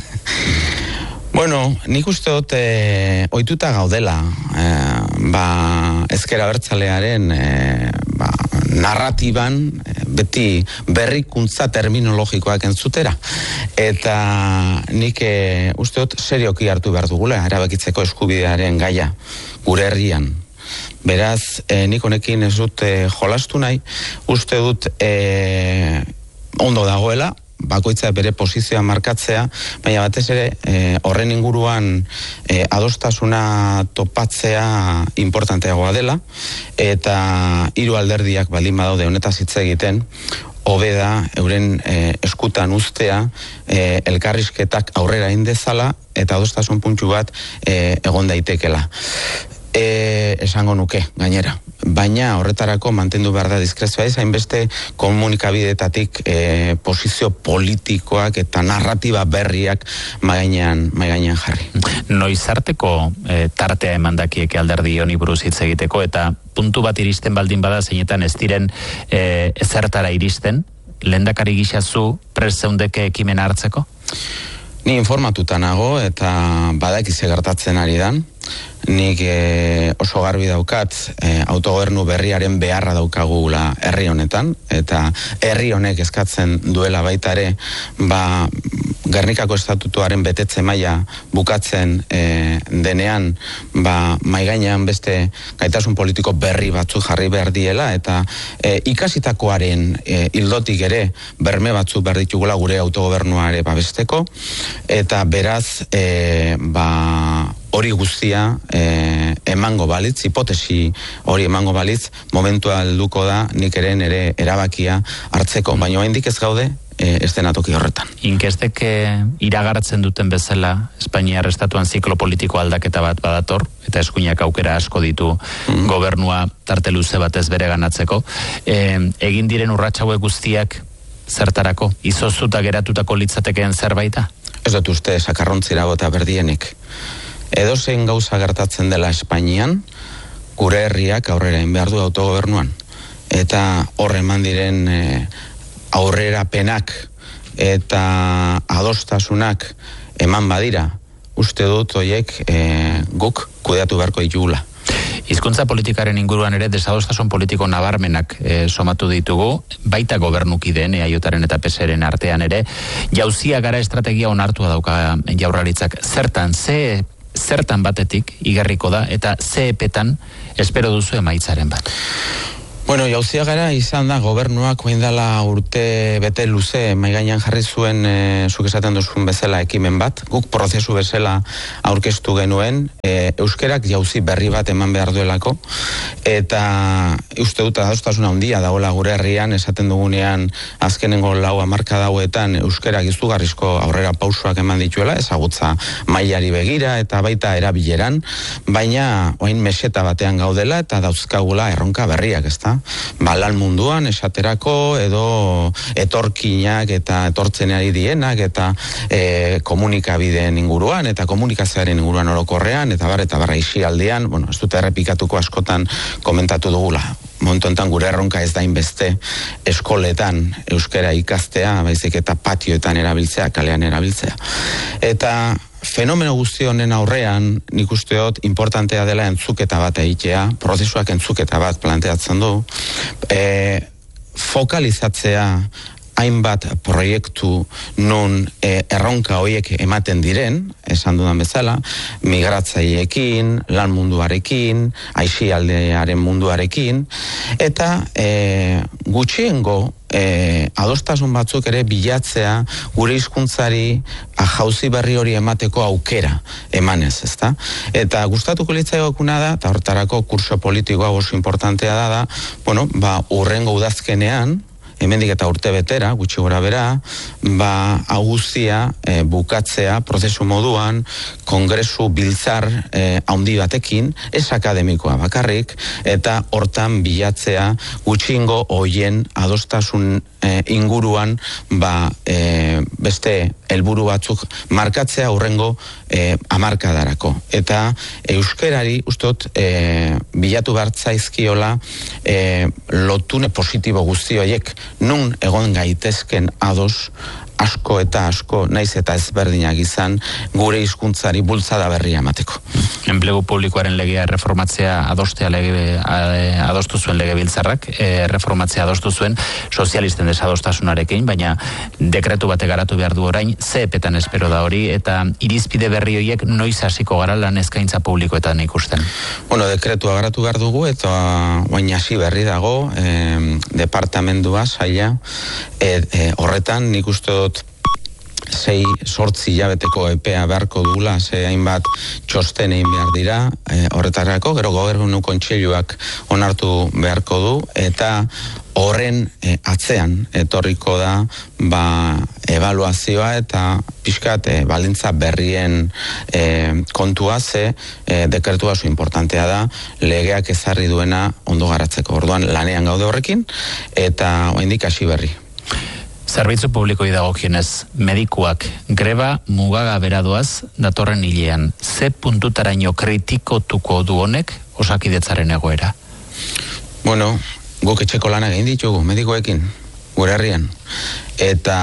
Bueno, nik uste dut e, ohituta gaudela, e, ba, ezker abertzalearen e, ba, narratiban e, beti berrikuntza terminologikoak entzutera. Eta nik e, uste dut serioki hartu behar dugula, erabakitzeko eskubidearen gaia, gure herrian. Beraz, e, nik honekin ez dut e, jolastu nahi, uste dut e, ondo dagoela, bakoitza bere posizioa markatzea, baina batez ere e, horren inguruan e, adostasuna topatzea importanteagoa dela, eta hiru alderdiak baldin badaude honetaz hitz egiten, hobe da euren e, eskutan uztea e, elkarrizketak aurrera indezala eta adostasun puntu bat e, egon daitekela. E, esango nuke, gainera. Baina horretarako mantendu behar da diskrezioa ez, hainbeste komunikabideetatik e, posizio politikoak eta narratiba berriak maigainean, maigainean jarri. Noizarteko e, tartea emandakiek alderdi honi buruz hitz egiteko, eta puntu bat iristen baldin bada zeinetan ez diren e, ezertara iristen, lehendakari gisa zu prest zeundeke ekimena hartzeko? Ni informatuta nago eta badakize gertatzen ari dan. Nik e, oso garbi daukat e, autogobernu berriaren beharra daukagula herri honetan, eta herri honek eskatzen duela baita ere, ba, Gernikako estatutuaren betetze maila bukatzen e, denean, ba, maigainean beste gaitasun politiko berri batzuk jarri behar diela, eta e, ikasitakoaren e, hildotik ere berme batzuk behar ditugula gure autogobernuare babesteko, eta beraz, e, ba, hori guztia e, emango balitz, hipotesi hori emango balitz, momentua helduko da nik ere nere erabakia hartzeko, baina oraindik ez gaude e, ez dena toki horretan. Inkestek e, iragartzen duten bezala Espainiar estatuan ziklo politiko aldaketa bat badator, eta eskuinak aukera asko ditu mm. gobernua tarte luze batez bere ganatzeko. E, egin diren urrats hauek guztiak zertarako? Izozuta geratutako litzatekeen zerbaita? Ez dut uste sakarrontzira bota berdienik. Edozein gauza gertatzen dela Espainian, gure herriak aurrera egin behar du autogobernuan. Eta horre eman diren e, aurrera penak eta adostasunak eman badira, uste dut hoiek e, guk kudeatu beharko ditugula. Hizkuntza politikaren inguruan ere desadostasun politiko nabarmenak e, somatu ditugu, baita gobernukideen E A Jaren eta P S Ren artean ere, jauzia gara estrategia onartua dauka Jaurlaritzak. Zertan, ze zertan batetik igarriko da eta ze epetan espero duzu emaitzaren bat? Bueno, jauzia gara izan da gobernuak oindala urte bete luze maigainan jarri zuen e, zuk esaten duzun bezala ekimen bat, guk prozesu bezala aurkeztu genuen, e, euskerak jauzi berri bat eman behar duelako, eta uste dut adostasuna handia dagoela gure herrian, esaten dugunean azkenengo lau hamarka dauetan euskerak izugarrizko aurrera pausoak eman dituela, ezagutza mailari begira eta baita erabileran, baina orain meseta batean gaudela eta dauzkagula erronka berriak, ezta? Ba, lan munduan esaterako edo etorkinak eta etortzen ari dienak eta e, komunikabideen inguruan eta komunikazioaren inguruan orokorrean eta bar eta barra isialdean, bueno, ez dute errepikatuko askotan komentatu dugula. Momentu enten gure erronka ez da inbeste eskoletan euskera ikastea, baizik eta patioetan erabiltzea, kalean erabiltzea. Eta fenomeno guzti honen aurrean, nik uste dut importantea dela entzuketa bat egitea, prozesuak entzuketa bat planteatzen du, e, fokalizatzea hainbat proiektu nun e, erronka horiek ematen diren, esan dudan bezala, migratzaileekin, lan munduarekin, aisialdearen munduarekin, eta e, gutxiengo e, adostasun batzuk ere bilatzea gure hizkuntzari jauzi berri hori emateko aukera emanez, ezta? Eta gustatuko litzaigokuna da, eta hortarako kurso politikoa oso importantea da, da, bueno, ba, urrengo udazkenean, hemendik eta urte betera, gutxi gora bera, ba, aguzia e, bukatzea, prozesu moduan, kongresu biltzar e, handi batekin, ez akademikoa bakarrik, eta hortan bilatzea gutxingo hoien adostasun e, inguruan, ba, e, beste helburu batzuk markatzea hurrengo e, hamarkadarako. Eta euskerari, ustot, e, bilatu bartzaizkiola e, lotune positibo guzti horiek, nun egon gaitezken ados asko eta asko, naiz eta ezberdinak izan, gure hizkuntzari bultzada berria emateko. Enplegu publikoaren legea reformatzea adostea lege, adostu zuen lege biltzarrak, e, reformatzea adostu zuen sozialisten desadostasunarekin, baina dekretu bate garatu behar du orain, ze epetan espero da hori, eta irizpide berri horiek noiz hasiko gara lan eskaintza publikoetan ikusten? Bueno, dekretua garatu behar dugu, eta oain hasi berri dago, e, departamendua, saila, e, e, horretan nik uste dut sei sortzi hilabeteko epea beharko dugula, ze hainbat txosten egin behar dira, e, horretarako, gero gobernu kontseiluak onartu beharko du, eta horren e, atzean etorriko da ba, evaluazioa eta pixkat e, baldintza berrien e, kontua, ze e, dekretua oso importantea da, legeak ezarri duena ondo garatzeko. Orduan lanean gaude horrekin, eta oraindik hasi berri. Zerbitzu publikoi dagokionez, medikuak greba mugagabera doaz datorren hilean. Ze puntutaraino kritikotuko du honek Osakidetzaren egoera? Bueno, guk etxeko lanak egin ditugu medikoekin, gure herrian. Eta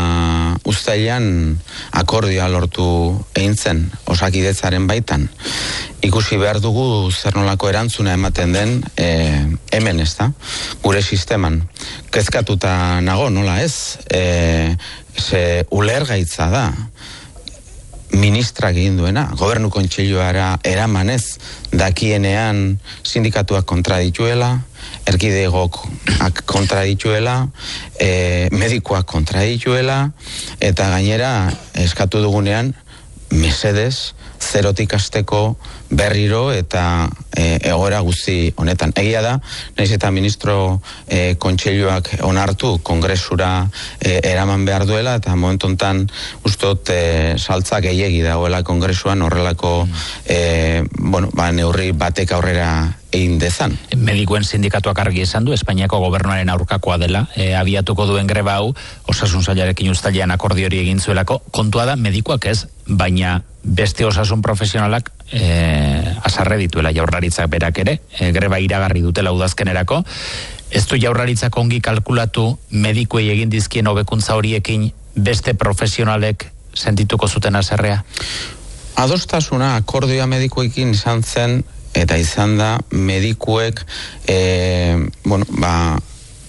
uztailean akordioa lortu egin zen Osakidetzaren baitan. Ikusi behar dugu zer nolako erantzuna ematen den e, hemen, ez da, gure sisteman. Kezkatuta nago, nola ez? E, ze ulergaitza da ministrak egin duena, gobernu kontseiluara eramanez, dakienean sindikatuak kontra dituela, erkidegok kontra dituela, e, medikoak kontra dituela, eta gainera eskatu dugunean mesedez, zerotik hasteko berriro eta e, egoera guzti honetan. Egia da, naiz eta ministro e, kontseiluak onartu kongresura e, eraman behar duela, eta momentu honetan ustot e, saltzak gehiegi dagoela kongresuan horrelako e, bueno, ba, neurri batek aurrera egin dezan. Medikuen sindikatuak argi esan du, Espainiako gobernuaren aurkakoa dela, e, abiatuko duen greba hau, osasun sailarekin uztailean akordiori egin zuelako, kontua da medikuak ez, baina beste osasun profesionalak e, azarre dituela Jaurlaritzak berak ere, e, greba iragarri dutela udazkenerako. Ez du Jaurlaritzak ongi kalkulatu medikuei egin dizkien hobekuntza horiekin beste profesionalek sentituko zuten azarrea? Adostasuna akordioa medikuekin izan zen, eta izan da medikuek e, bueno, ba,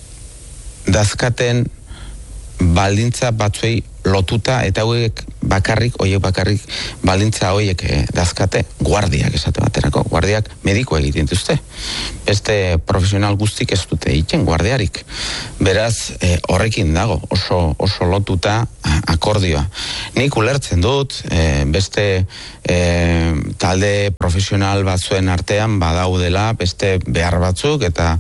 dazkaten baldintza batzuei lotuta, eta hauek bakarrik, oiek bakarrik baldintza horiek eh, dazkate guardiak esate baterako, guardiak mediku egiten dituzte. Beste profesional guztik ez dute egiten guardiarik. Beraz, eh, horrekin dago, oso, oso lotuta a, akordioa. Nik ulertzen dut, eh, beste eh, talde profesional batzuen artean badaudela, beste behar batzuk, eta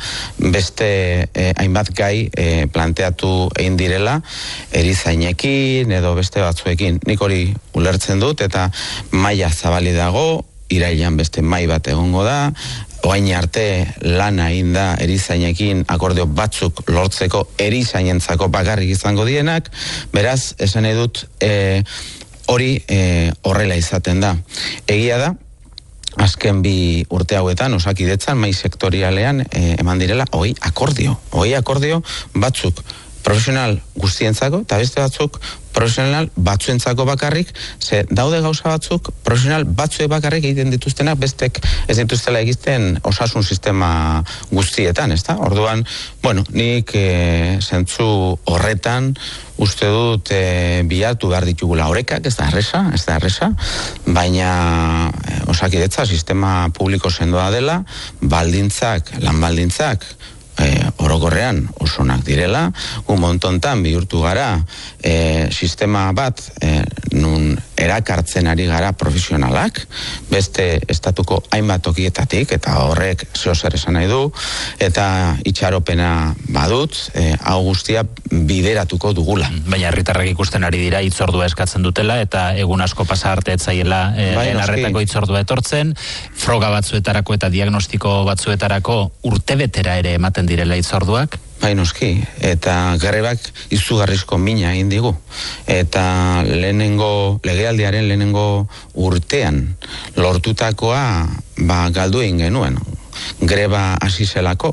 beste eh, hainbat gai eh, planteatu egin direla, erizainekin edo beste batzuekin. Nik hori ulertzen dut, eta maila zabali dago, irailean beste mai bat egongo da, oain arte lana egin da erizainekin akordio batzuk lortzeko erizainentzako bakarrik izango dienak, beraz, esan edut e, hori e, horrela izaten da. Egia da, azken bi urte hauetan, Osakidetzan, mai sektorialean e, eman direla, hoi akordio, hoi akordio batzuk profesional guztientzako, eta beste batzuk profesional batzuentzako bakarrik, ze daude gauza batzuk profesional batzue bakarrik egiten dituztenak bestek ez dituztela egiten osasun sistema guztietan, ezta? Orduan, bueno, nik e, zentzu horretan uste dut e, bilatu behar ditugula orekak, ez da erresa, ez da erresa, baina e, Osakidetza sistema publiko sendoa dela, baldintzak, lan baldintzak, E, orokorrean osonak direla, un montontan bihurtu gara e, sistema bat e, nun erakartzen ari gara profesionalak, beste estatuko hainbat tokietatik, eta horrek zeo zer esan nahi du, eta itxaropena badut, e, hau guztia bideratuko dugula. Baina herritarrek ikusten ari dira hitzordua eskatzen dutela, eta egun asko pasa arte etzaiela e, bai, larretako hitzordua etortzen, froga batzuetarako eta diagnostiko batzuetarako urtebetera ere ematen direla hitzorduak. Bai, noski, eta grebak izugarrizko mina egin digu. Eta lehenengo, legealdiaren lehenengo urtean lortutakoa ba, galdu egin genuen. Greba hasi zelako,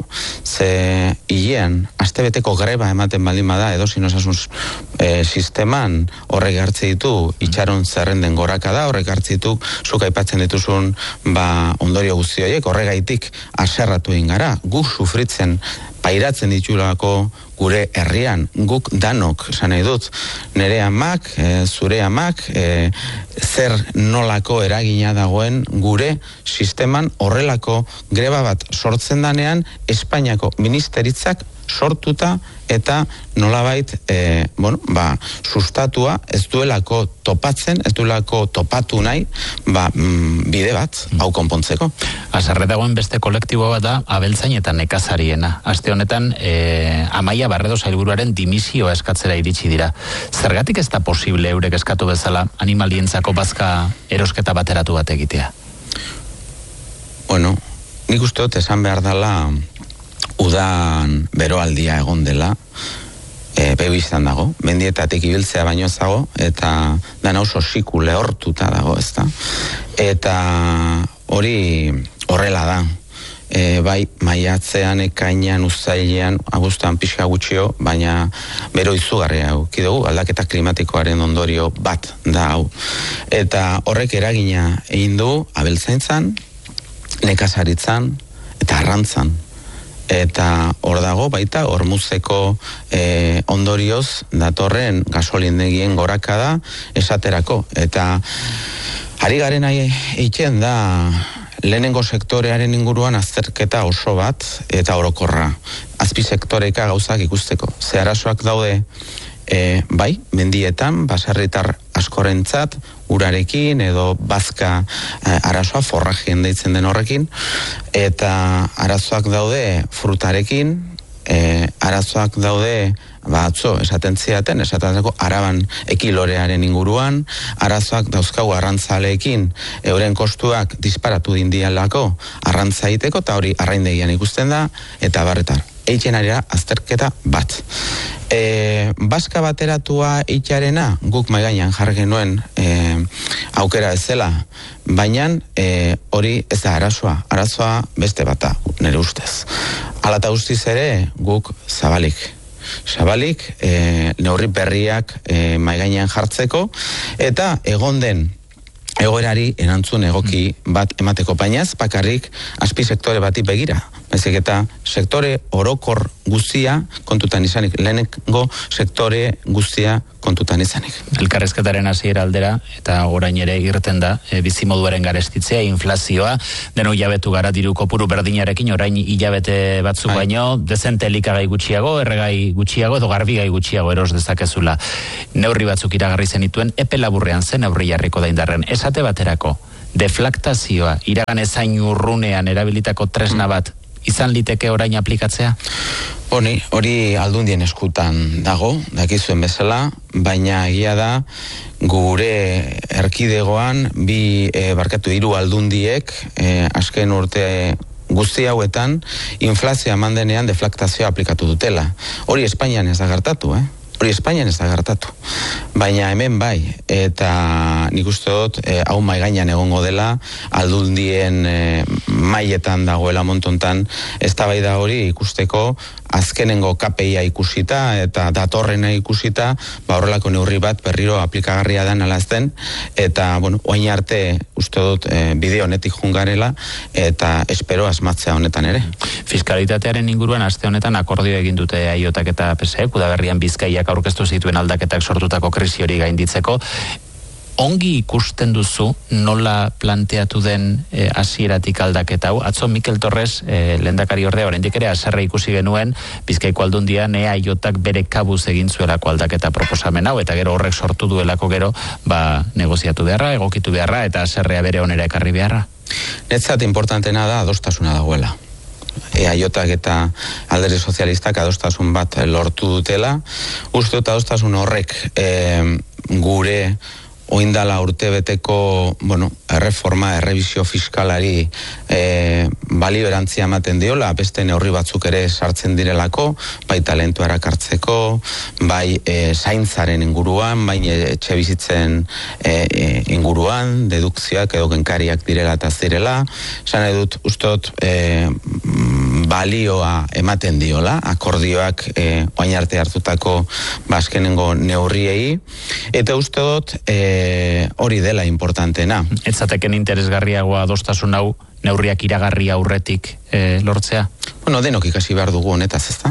ze hilean, astebeteko greba ematen baldin bada, edo sinosasun e, sisteman horrek hartze ditu itxaron zerrenden goraka da, horrek hartze ditu zuk aipatzen dituzun ba, ondorio guzti horiek, horregaitik aserratu egin gara, guk sufritzen pairatzen ditulako gure herrian, guk danok, esan nahi dut, nire amak, e, zure amak, e, zer nolako eragina dagoen gure sisteman horrelako greba bat sortzen danean Espainiako ministeritzak sortuta eta nolabait e, bueno, ba, sustatua ez duelako topatzen, ez duelako topatu nahi ba, mm, bide bat, hau konpontzeko. Azarre dagoen beste kolektibo bat da abeltzain eta nekazariena. Aste honetan e, Amaia Barredo sailburuaren dimisioa eskatzera iritsi dira. Zergatik ez da posible eurek eskatu bezala animalientzako bazka erosketa bateratu bat egitea? Bueno, nik uste dut esan behar dela udan beroaldia egon dela, e, behu izan dago, mendietatik ibiltzea baino zago, eta dana oso siku lehortuta dago, ezta? Eta hori horrela da. E, bai, maiatzean, ekainean, uztailean, abuztuan pixka gutxio, baina bero izugarria eduki dugu, aldaketa klimatikoaren ondorio bat da hau. Eta horrek eragina egin du abeltzaintzan, nekazaritzan eta arrantzan. Eta hor dago baita hormuzeko e, ondorioz datorren gasolindegien gorakada esaterako. Eta ari garen egiten da lehenengo sektorearen inguruan azterketa oso bat eta orokorra. Azpi sektoreka gauzak ikusteko. Ze arazoak daude e, bai, mendietan, baserritar askorentzat, urarekin, edo bazka eh, arazoa, forrajien deitzen den horrekin, eta arazoak daude frutarekin, eh, arazoak daude ba atzo esaten ziaten, esateko Araban ekilorearen inguruan, arazoak dauzkau arrantzaleekin, euren kostuak disparatu dindialako arrantza egiteko, eta hori arraindegian ikusten da, eta barretar. Eitzen arira azterketa bat. E, Baska bateratua eitxarena, guk maigainan jarri genuen e, aukera ez zela, baina e, hori ez da arazoa, arazoa beste bata, nire ustez. Hala eta guztiz ere, guk zabalik. Zabalik, e, neurri berriak e, maigainan jartzeko, eta egon den egoerari erantzun egoki bat emateko, bainaz, bakarrik azpi sektore bati begira. Baizik eta sektore orokor guztia kontutan izanik, lehenengo sektore guztia kontutan izanik. Elkarrezketaren hasiera aldera, eta orain ere irten da, e, bizimoduaren garestitzea, inflazioa, deno hilabetu gara diru kopuru berdinarekin, orain hilabete batzuk Ai. baino, dezente elikagai gutxiago, erregai gutxiago, edo garbigai gutxiago eros dezakezula. Neurri batzuk iragarri zenituen, epe laburrean zen neurri jarriko da indarren. Esate baterako, deflaktazioa, iragan ezain urrunean erabilitako tresna bat, izan liteke orain aplikatzea? Hori, hori aldundien eskutan dago, dakizuen bezala, baina egia da gure erkidegoan bi e, barkatu hiru aldundiek e, azken urte guzti hauetan inflazioa mandenean deflaktazioa aplikatu dutela. Hori Espainian ez da gertatu, eh? Hori Espainian ez da gertatu. Baina hemen bai, eta nik uste dut, e, hau maigainan egongo dela, aldundien e, mailetan dagoela montontan, eztabaida hori ikusteko azkenengo K P I-a ikusita eta datorrena ikusita, ba horrelako neurri bat berriro aplikagarria den alazten, eta, bueno, oain arte uste dut e, bideo honetik jungarela, eta espero asmatzea honetan ere. Fiskalitatearen inguruan aste honetan akordio egin dute Aiotak eta P S E, Udaberrian Bizkaiak aurkeztu zituen aldaketak sortutako krisi hori gainditzeko. Ongi ikusten duzu nola planteatu den e, hasieratik aldaketa hau. Atzo Mikel Torres, e, lehendakari ordea, oraindik ere haserre ikusi genuen Bizkaiko Aldundian e Aiotak bere kabuz egin zuelako aldaketa proposamen hau, eta gero horrek sortu duelako gero, ba, negoziatu beharra, egokitu beharra, eta haserrea bere onera ekarri beharra. Netzat importantena da adostasuna dagoela. E Aiotak eta Alderdi Sozialistak adostasun bat lortu dutela. Uste dut adostasun horrek e, gure oindala urtebeteko, bueno, erreforma, errebizio fiskalari e, balio erantzia ematen diola, beste neurri batzuk ere sartzen direlako, bai talentua erakartzeko, bai e, zaintzaren inguruan, bai etxe bizitzen e, e, inguruan, dedukzioak edo genkariak direla eta zirela, esan edut, ustot, e, balioa ematen diola, akordioak e, oain arte hartutako bazkenengo neurriei, eta uste dut, e, hori dela importantena. Ez zateken interesgarriagoa adostasun hau neurriak iragarri aurretik e, lortzea? Bueno, denok ikasi behar dugu honetaz, ezta?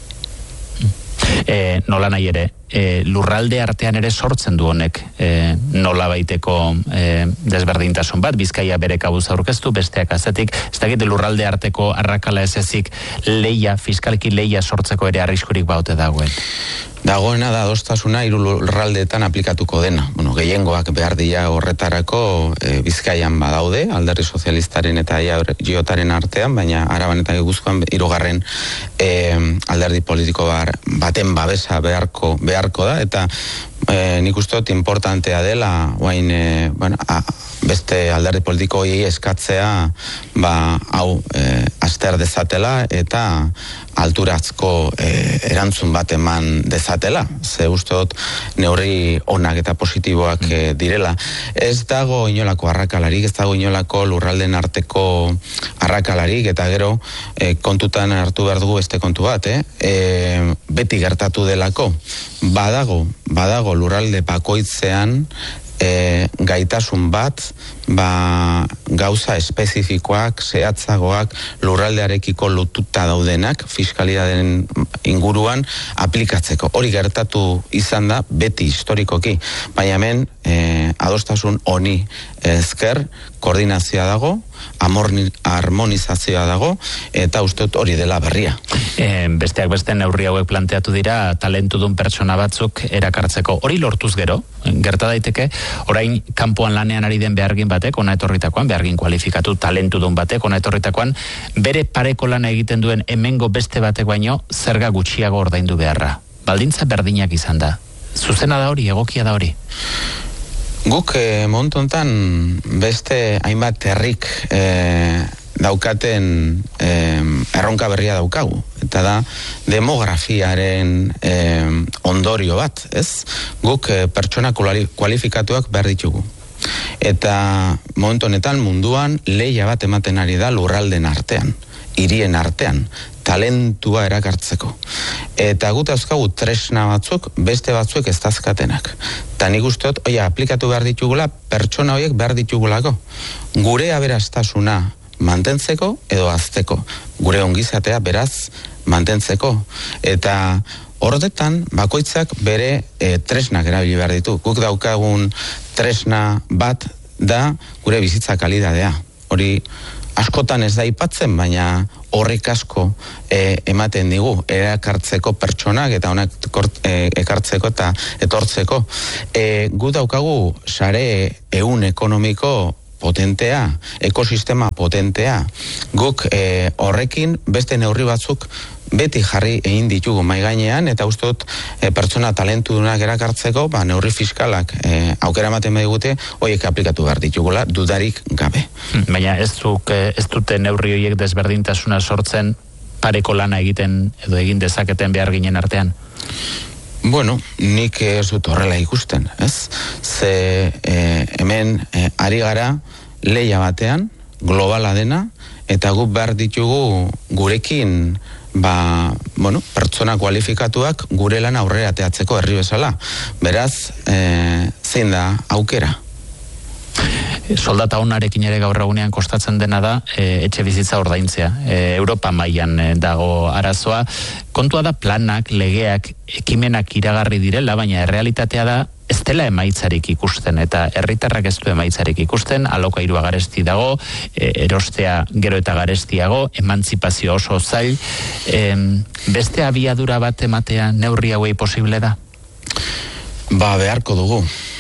E, nola nahi ere, e, lurralde artean ere sortzen du honek e, nola baiteko e, desberdintasun bat, Bizkaia bere kabuz aurkeztu, besteak azetik, ez dakit lurralde arteko arrakala ez ezik leia, fiskalki leia sortzeko ere arriskurik baute dagoen. Dagoena da adostasuna hiru lurraldeetan aplikatuko dena. Bueno, gehiengoak behar dira horretarako e, Bizkaian badaude, Alderdi Sozialistaren eta Aiotaren artean, baina Araban eta Gipuzkoan hirugarren e, alderdi politiko bar, baten babesa beharko beharko da, eta e, nik uste dut importantea dela, oain, e, bueno, a, beste alderdi politikoei eskatzea, ba, hau, e, aster dezatela, eta alturazko e, erantzun bat eman dezatela. Ze uste dut neurri onak eta positiboak e, direla. Ez dago inolako arrakalarik, ez dago inolako lurralden arteko arrakalarik, eta gero e, kontutan hartu behar dugu beste kontu bat, eh? E, beti gertatu delako. Badago, badago lurralde bakoitzean E, gaitasun bat, ba, gauza espezifikoak, zehatzagoak, lurraldearekiko lotuta daudenak, fiskalitateen inguruan aplikatzeko. Hori gertatu izan da, beti historikoki, baina hemen e, adostasun honi ezker, koordinazioa dago, harmonizazioa dago, eta uste dut hori dela berria. E, besteak beste neurri hauek planteatu dira talentudun pertsona batzuk erakartzeko. Hori lortuz gero, gerta daiteke, orain kanpoan lanean ari den behargin batek, ona etorritakoan, behargin kualifikatu talentudun batek, ona etorritakoan, bere pareko lana egiten duen hemengo beste batek baino, zerga gutxiago ordaindu beharra. Baldintza berdinak izan da. Zuzena da hori, egokia da hori? Guk eh, montontan beste hainbat herrik eh, daukaten eh, erronka berria daukagu. Eta da demografiaren eh, ondorio bat, ez? Guk eh, pertsona kualifikatuak behar ditugu. Eta momentu honetan munduan lehia bat ematen ari da lurralden artean, hirien artean, talentua erakartzeko. Eta gut dauzkagu tresna batzuk, beste batzuek ez dazkatenak. Eta nik usteot, oia, aplikatu behar ditugula, pertsona horiek behar ditugulako. Gure aberastasuna mantentzeko edo azteko. Gure ongizatea beraz mantentzeko. Eta horretan, bakoitzak bere e, tresnak erabili behar ditu. Guk daukagun tresna bat da gure bizitza kalidadea. Hori askotan ez da aipatzen, baina horrek asko e, ematen digu erakartzeko pertsonak eta honak e, ekartzeko eta etortzeko. E, gu daukagu sare ehun ekonomiko potentea, ekosistema potentea. Guk e, horrekin beste neurri batzuk beti jarri egin ditugu mai gainean, eta uste dut e, pertsona talentudunak erakartzeko, ba, neurri fiskalak e, aukera ematen digute, horiek aplikatu behar ditugula, dudarik gabe. Baina ez, duk, ez dute neurri horiek desberdintasuna sortzen pareko lana egiten edo egin dezaketen behar ginen artean? Bueno, nik ez dut horrela ikusten, ez? Ze e, hemen e, ari gara lehia batean, globala dena, eta guk behar ditugu gurekin ba, bueno, pertsona kualifikatuak gure lan aurrera ateatzeko herri bezala. Beraz, e, zein da aukera? Soldata onarekin ere gaur egunean kostatzen dena da e, etxe bizitza ordaintzea. E, Europa mailan e, dago arazoa. Kontua da planak, legeak, ekimenak iragarri direla, baina errealitatea da ez dela emaitzarik ikusten, eta herritarrak ez du emaitzarik ikusten, alokairua garesti dago, e, erostea gero eta garestiago, emantzipazio oso zail. E, beste abiadura bat ematea neurri hauei posible da? Ba, beharko dugu.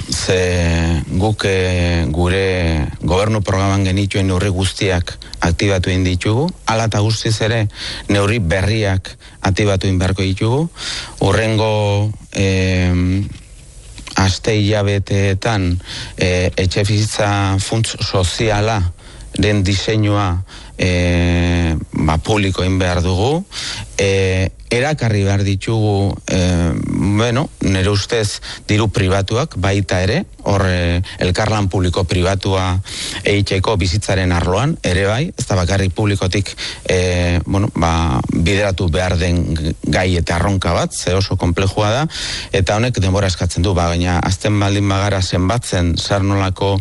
Ze guk e, gure gobernu programan genituen neurri guztiak aktibatu egin ditugu, hala eta guztiz ere neurri berriak aktibatu egin beharko ditugu. Hurrengo e, aste hilabeteetan e, etxe bizitza funts soziala den diseinua e, ba, publiko egin behar dugu. E, erakarri behar ditugu, e, bueno, nire ustez diru pribatuak baita ere, hor e, elkarlan publiko pribatua egiteko bizitzaren arloan, ere bai, ez da bakarrik publikotik e, bueno, ba, bideratu behar den gai eta arronka bat, ze oso komplejua da, eta honek denbora eskatzen du, ba, baina azten baldin bagara zenbatzen zer nolako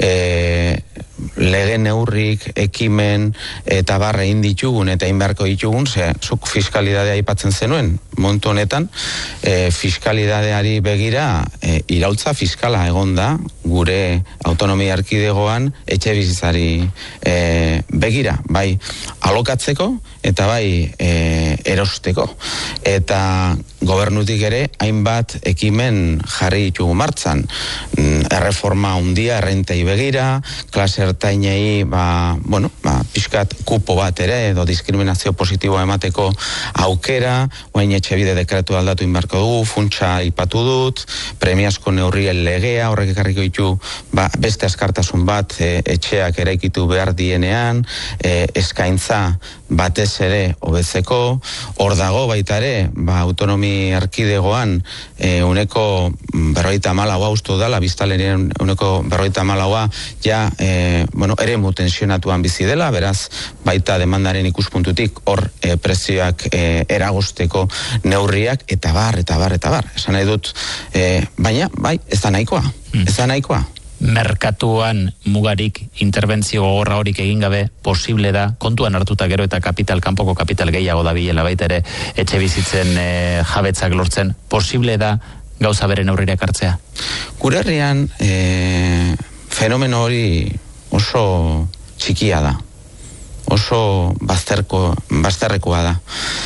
e, lege neurrik, ekimen eta barra egin ditugun eta egin beharko ditugun, ze zuk fiskalidadea aipatzen zenuen, momentu honetan e, fiskalidadeari begira e, iraultza fiskala egon da gure autonomia erkidegoan etxe bizitzari e, begira, bai alokatzeko eta bai e, erosteko, eta gobernutik ere hainbat ekimen jarri ditugu martzan, erreforma handia errentei begira, klase ertainei ba, bueno, ba, pixkat kupo bat ere edo diskriminazio positiboa emateko aukera, oain etxebide dekretu aldatu inbarko dugu, funtsa ipatu dut, premiazko neurrien legea, horrek ekarriko ditu ba, beste askartasun bat e, etxeak eraikitu behar dienean, e, eskaintza batez ere hobetzeko, hor dago baita ere, ba, autonomi erkidegoan e, uneko berroita malaua ustu dala, biztalerien uneko berroita malaua ja, e, bueno, ere mutensionatuan bizi dela, beraz, baita demandaren ikuspuntutik hor e, prezioak e, eragosteko neurriak, eta bar, eta bar, eta bar. Esan nahi dut, e, baina, bai, ez da nahikoa, ez da nahikoa. Merkatuan mugarik, interbentzio gogorra horik egin gabe posible da, kontuan hartuta gero eta kapital, kanpoko kapital gehiago da bilela baita ere etxe bizitzen e, jabetzak lortzen, posible da gauza bere neurriak hartzea? Gure herrian e, fenomeno hori oso txikia da. oso bazterko, bazterrekoa da.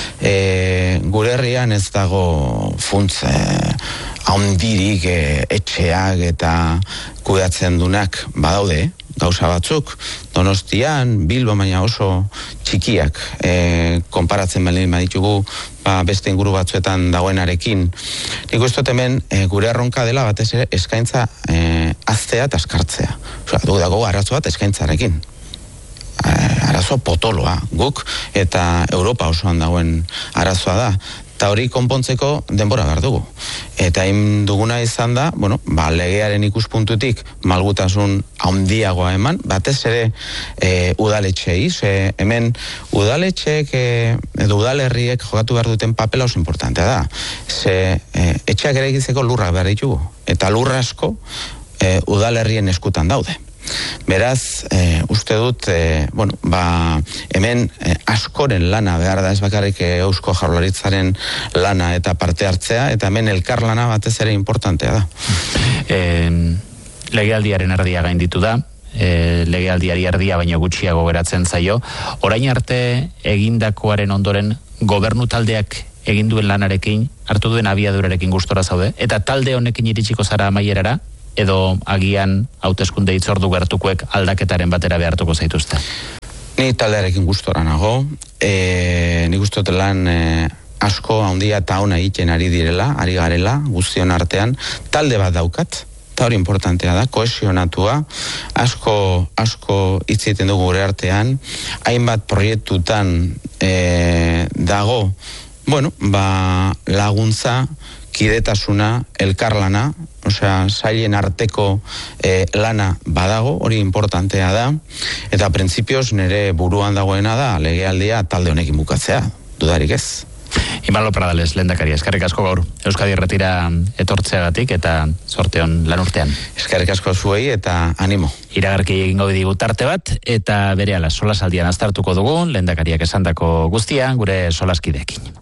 E, gure herrian ez dago funtz e, haundirik e, etxeak eta kudeatzen dunak badaude, gauza batzuk, Donostian, Bilbo, baina oso txikiak e, konparatzen baldin baditugu ba, beste inguru batzuetan dagoenarekin. Nik uste hemen e, gure erronka dela batez ere eskaintza e, aztea eta askartzea. Osea, dugu dago arazo bat eskaintzarekin. E, arazo potoloa guk eta Europa osoan dagoen arazoa da. Eta hori konpontzeko denbora behar dugu. Eta hain duguna izan da, bueno, ba, legearen ikuspuntutik malgutasun handiagoa eman, batez ere e, udaletxei, ze hemen udaletxeek e, edo udalerriek jokatu behar duten papela oso importantea da. Ze e, etxeak ere egizeko lurrak behar ditugu, eta lurra asko e, udalerrien eskutan daude. Beraz, e, uste dut, e, bueno, ba, hemen e, askoren lana behar da, ez bakarrik e, Eusko Jaurlaritzaren lana eta parte hartzea, eta hemen elkar lana batez ere importantea da. E, legealdiaren erdia gainditu da, e, legealdiari erdia baino gutxiago geratzen zaio. Orain arte egindakoaren ondoren gobernu taldeak egin duen lanarekin, hartu duen abiadurarekin gustora zaude, eta talde honekin iritsiko zara amaierara, edo agian hauteskunde hitzordu gertukoek aldaketaren batera behartuko zaituzte? Ni taldearekin gustora nago, e, ni gustot lan e, asko handia eta ona egiten ari direla, ari garela, guztion artean, talde bat daukat, eta hori importantea da, kohesionatua, asko, asko hitz egiten dugu gure artean, hainbat proiektutan e, dago, bueno, ba, laguntza, kidetasuna, elkarlana, osea, sailen arteko eh, lana badago, hori importantea da, eta printzipioz nire buruan dagoena da, legealdia talde honekin bukatzea, dudarik ez. Imanol Pradales, lehendakaria, eskerrik asko gaur, Euskadi Erretira etortzeagatik eta sorteon lan urtean. Eskerrik asko zuei eta animo. Iragarki egingo digu tarte bat, eta berehala solasaldian aztertuko dugu, lehendakariak esandako guztia, gure solaskideekin.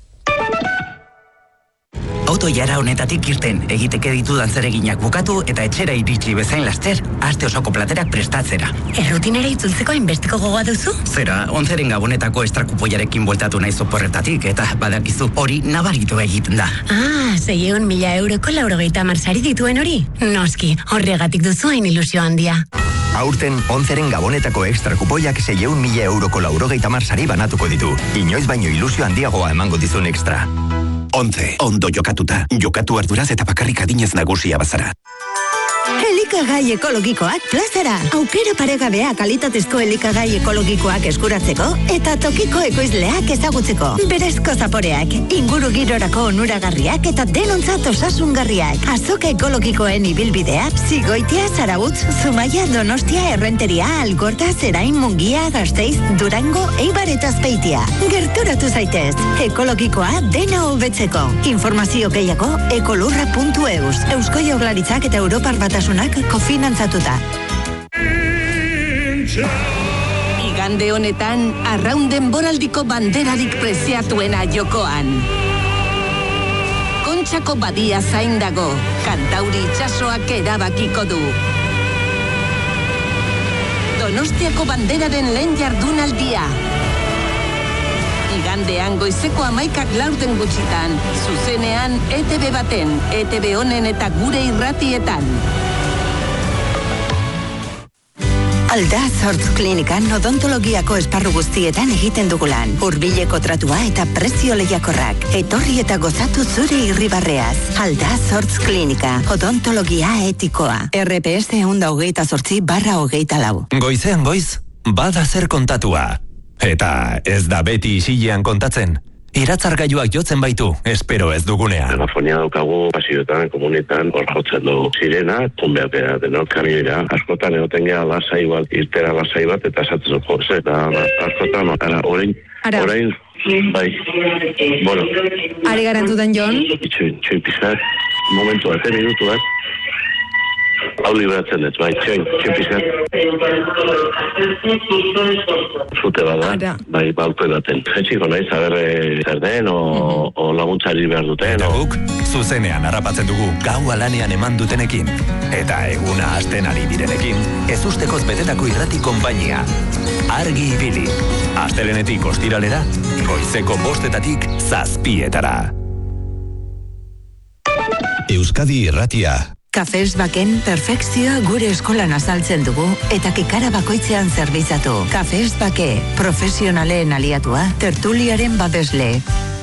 Auto jara honetatik irten, egiteke ditudan zereginak bukatu eta etxera iritsi bezain laster, aste osoko platerak prestatzera. Errutinera itzultzeko hainbesteko gogoa duzu? Zera, onzeren gabonetako estrakupoiarekin bueltatu nahi zoporretatik, eta badakizu hori nabaritu egiten da. Ah, zeieun mila euroko laurogeita marsari dituen hori? Noski, horregatik duzu hain ilusio handia. Aurten, onzeren gabonetako extrakupoiak zeieun mila euroko laurogeita marsari banatuko ditu. Inoiz baino ilusio handiagoa emango dizun extra. Ontze, ondo jokatuta. Jokatu arduraz eta bakarrik adinez nagusia bazara. Elikagai ekologikoak plazara. Aukera paregabea kalitatezko elikagai ekologikoak eskuratzeko eta tokiko ekoizleak ezagutzeko. Berezko zaporeak, inguru girorako onuragarriak eta denontzat osasungarriak. Azoka ekologikoen ibilbidea, Zigoitia, Zarautz, Zumaia, Donostia, Errenteria, Algorta, Zerain, Mungia, Gasteiz, Durango, Eibar eta Azpeitia. Gerturatu zaitez, ekologikoa dena hobetzeko. Informazio gehiago ekolurra puntu eus. Eusko Jaurlaritzak eta Europar Batasunak kofinantzatuta. Igande honetan, arraun denboraldiko banderarik preziatuena jokoan. Kontxako badia zain dago, Kantauri itsasoak erabakiko du. Donostiako banderaren lehen jardunaldia. Igandean goizeko hamaikak laurden gutxitan, zuzenean E T B baten, E T B honen eta gure irratietan. Aldaz Hortz Klinikan odontologiako esparru guztietan egiten dugu lan. Hurbileko tratua eta prezio lehiakorrak. Etorri eta gozatu zure irribarreaz. Aldaz Hortz Klinika, odontologia etikoa. R P S ehun eta hogeita zortzi barra hogeita lau. Goizean goiz, bada zer kontatua. Eta ez da beti isilean kontatzen. Iratzargailuak jotzen baitu, espero ez dugunean. Telefonia daukagu pasioetan, komunetan, hor jotzen du sirena, tunbeatea denok kamioira. Askotan egoten geha lasai bat, irtera lasai bat, eta esatzen jo, ze, eta askotan, ara, orain, orain, bai, bueno. Ari garantutan, Jon? Itxuin, itxuin pizak, momentu bat, minutu bat. Hau libratzen dut, bai, txoin, txoin pizkat. Zute bada, bai, balkoi baten. Jetxiko nahi, zaber zer den, o, o laguntzari behar duten. Eta guk, zuzenean harrapatzen dugu gau alanean eman dutenekin. Eta eguna hasten ari direnekin, ez ustekoz betetako irrati konpainia. Argi ibili. Astelenetik ostiralera, goizeko bostetatik zazpietara. Euskadi Irratia. Kafes Baken perfekzioa gure eskolan azaltzen dugu eta kikara bakoitzean zerbitzatu. Kafes Bake, profesionaleen aliatua, tertuliaren babesle.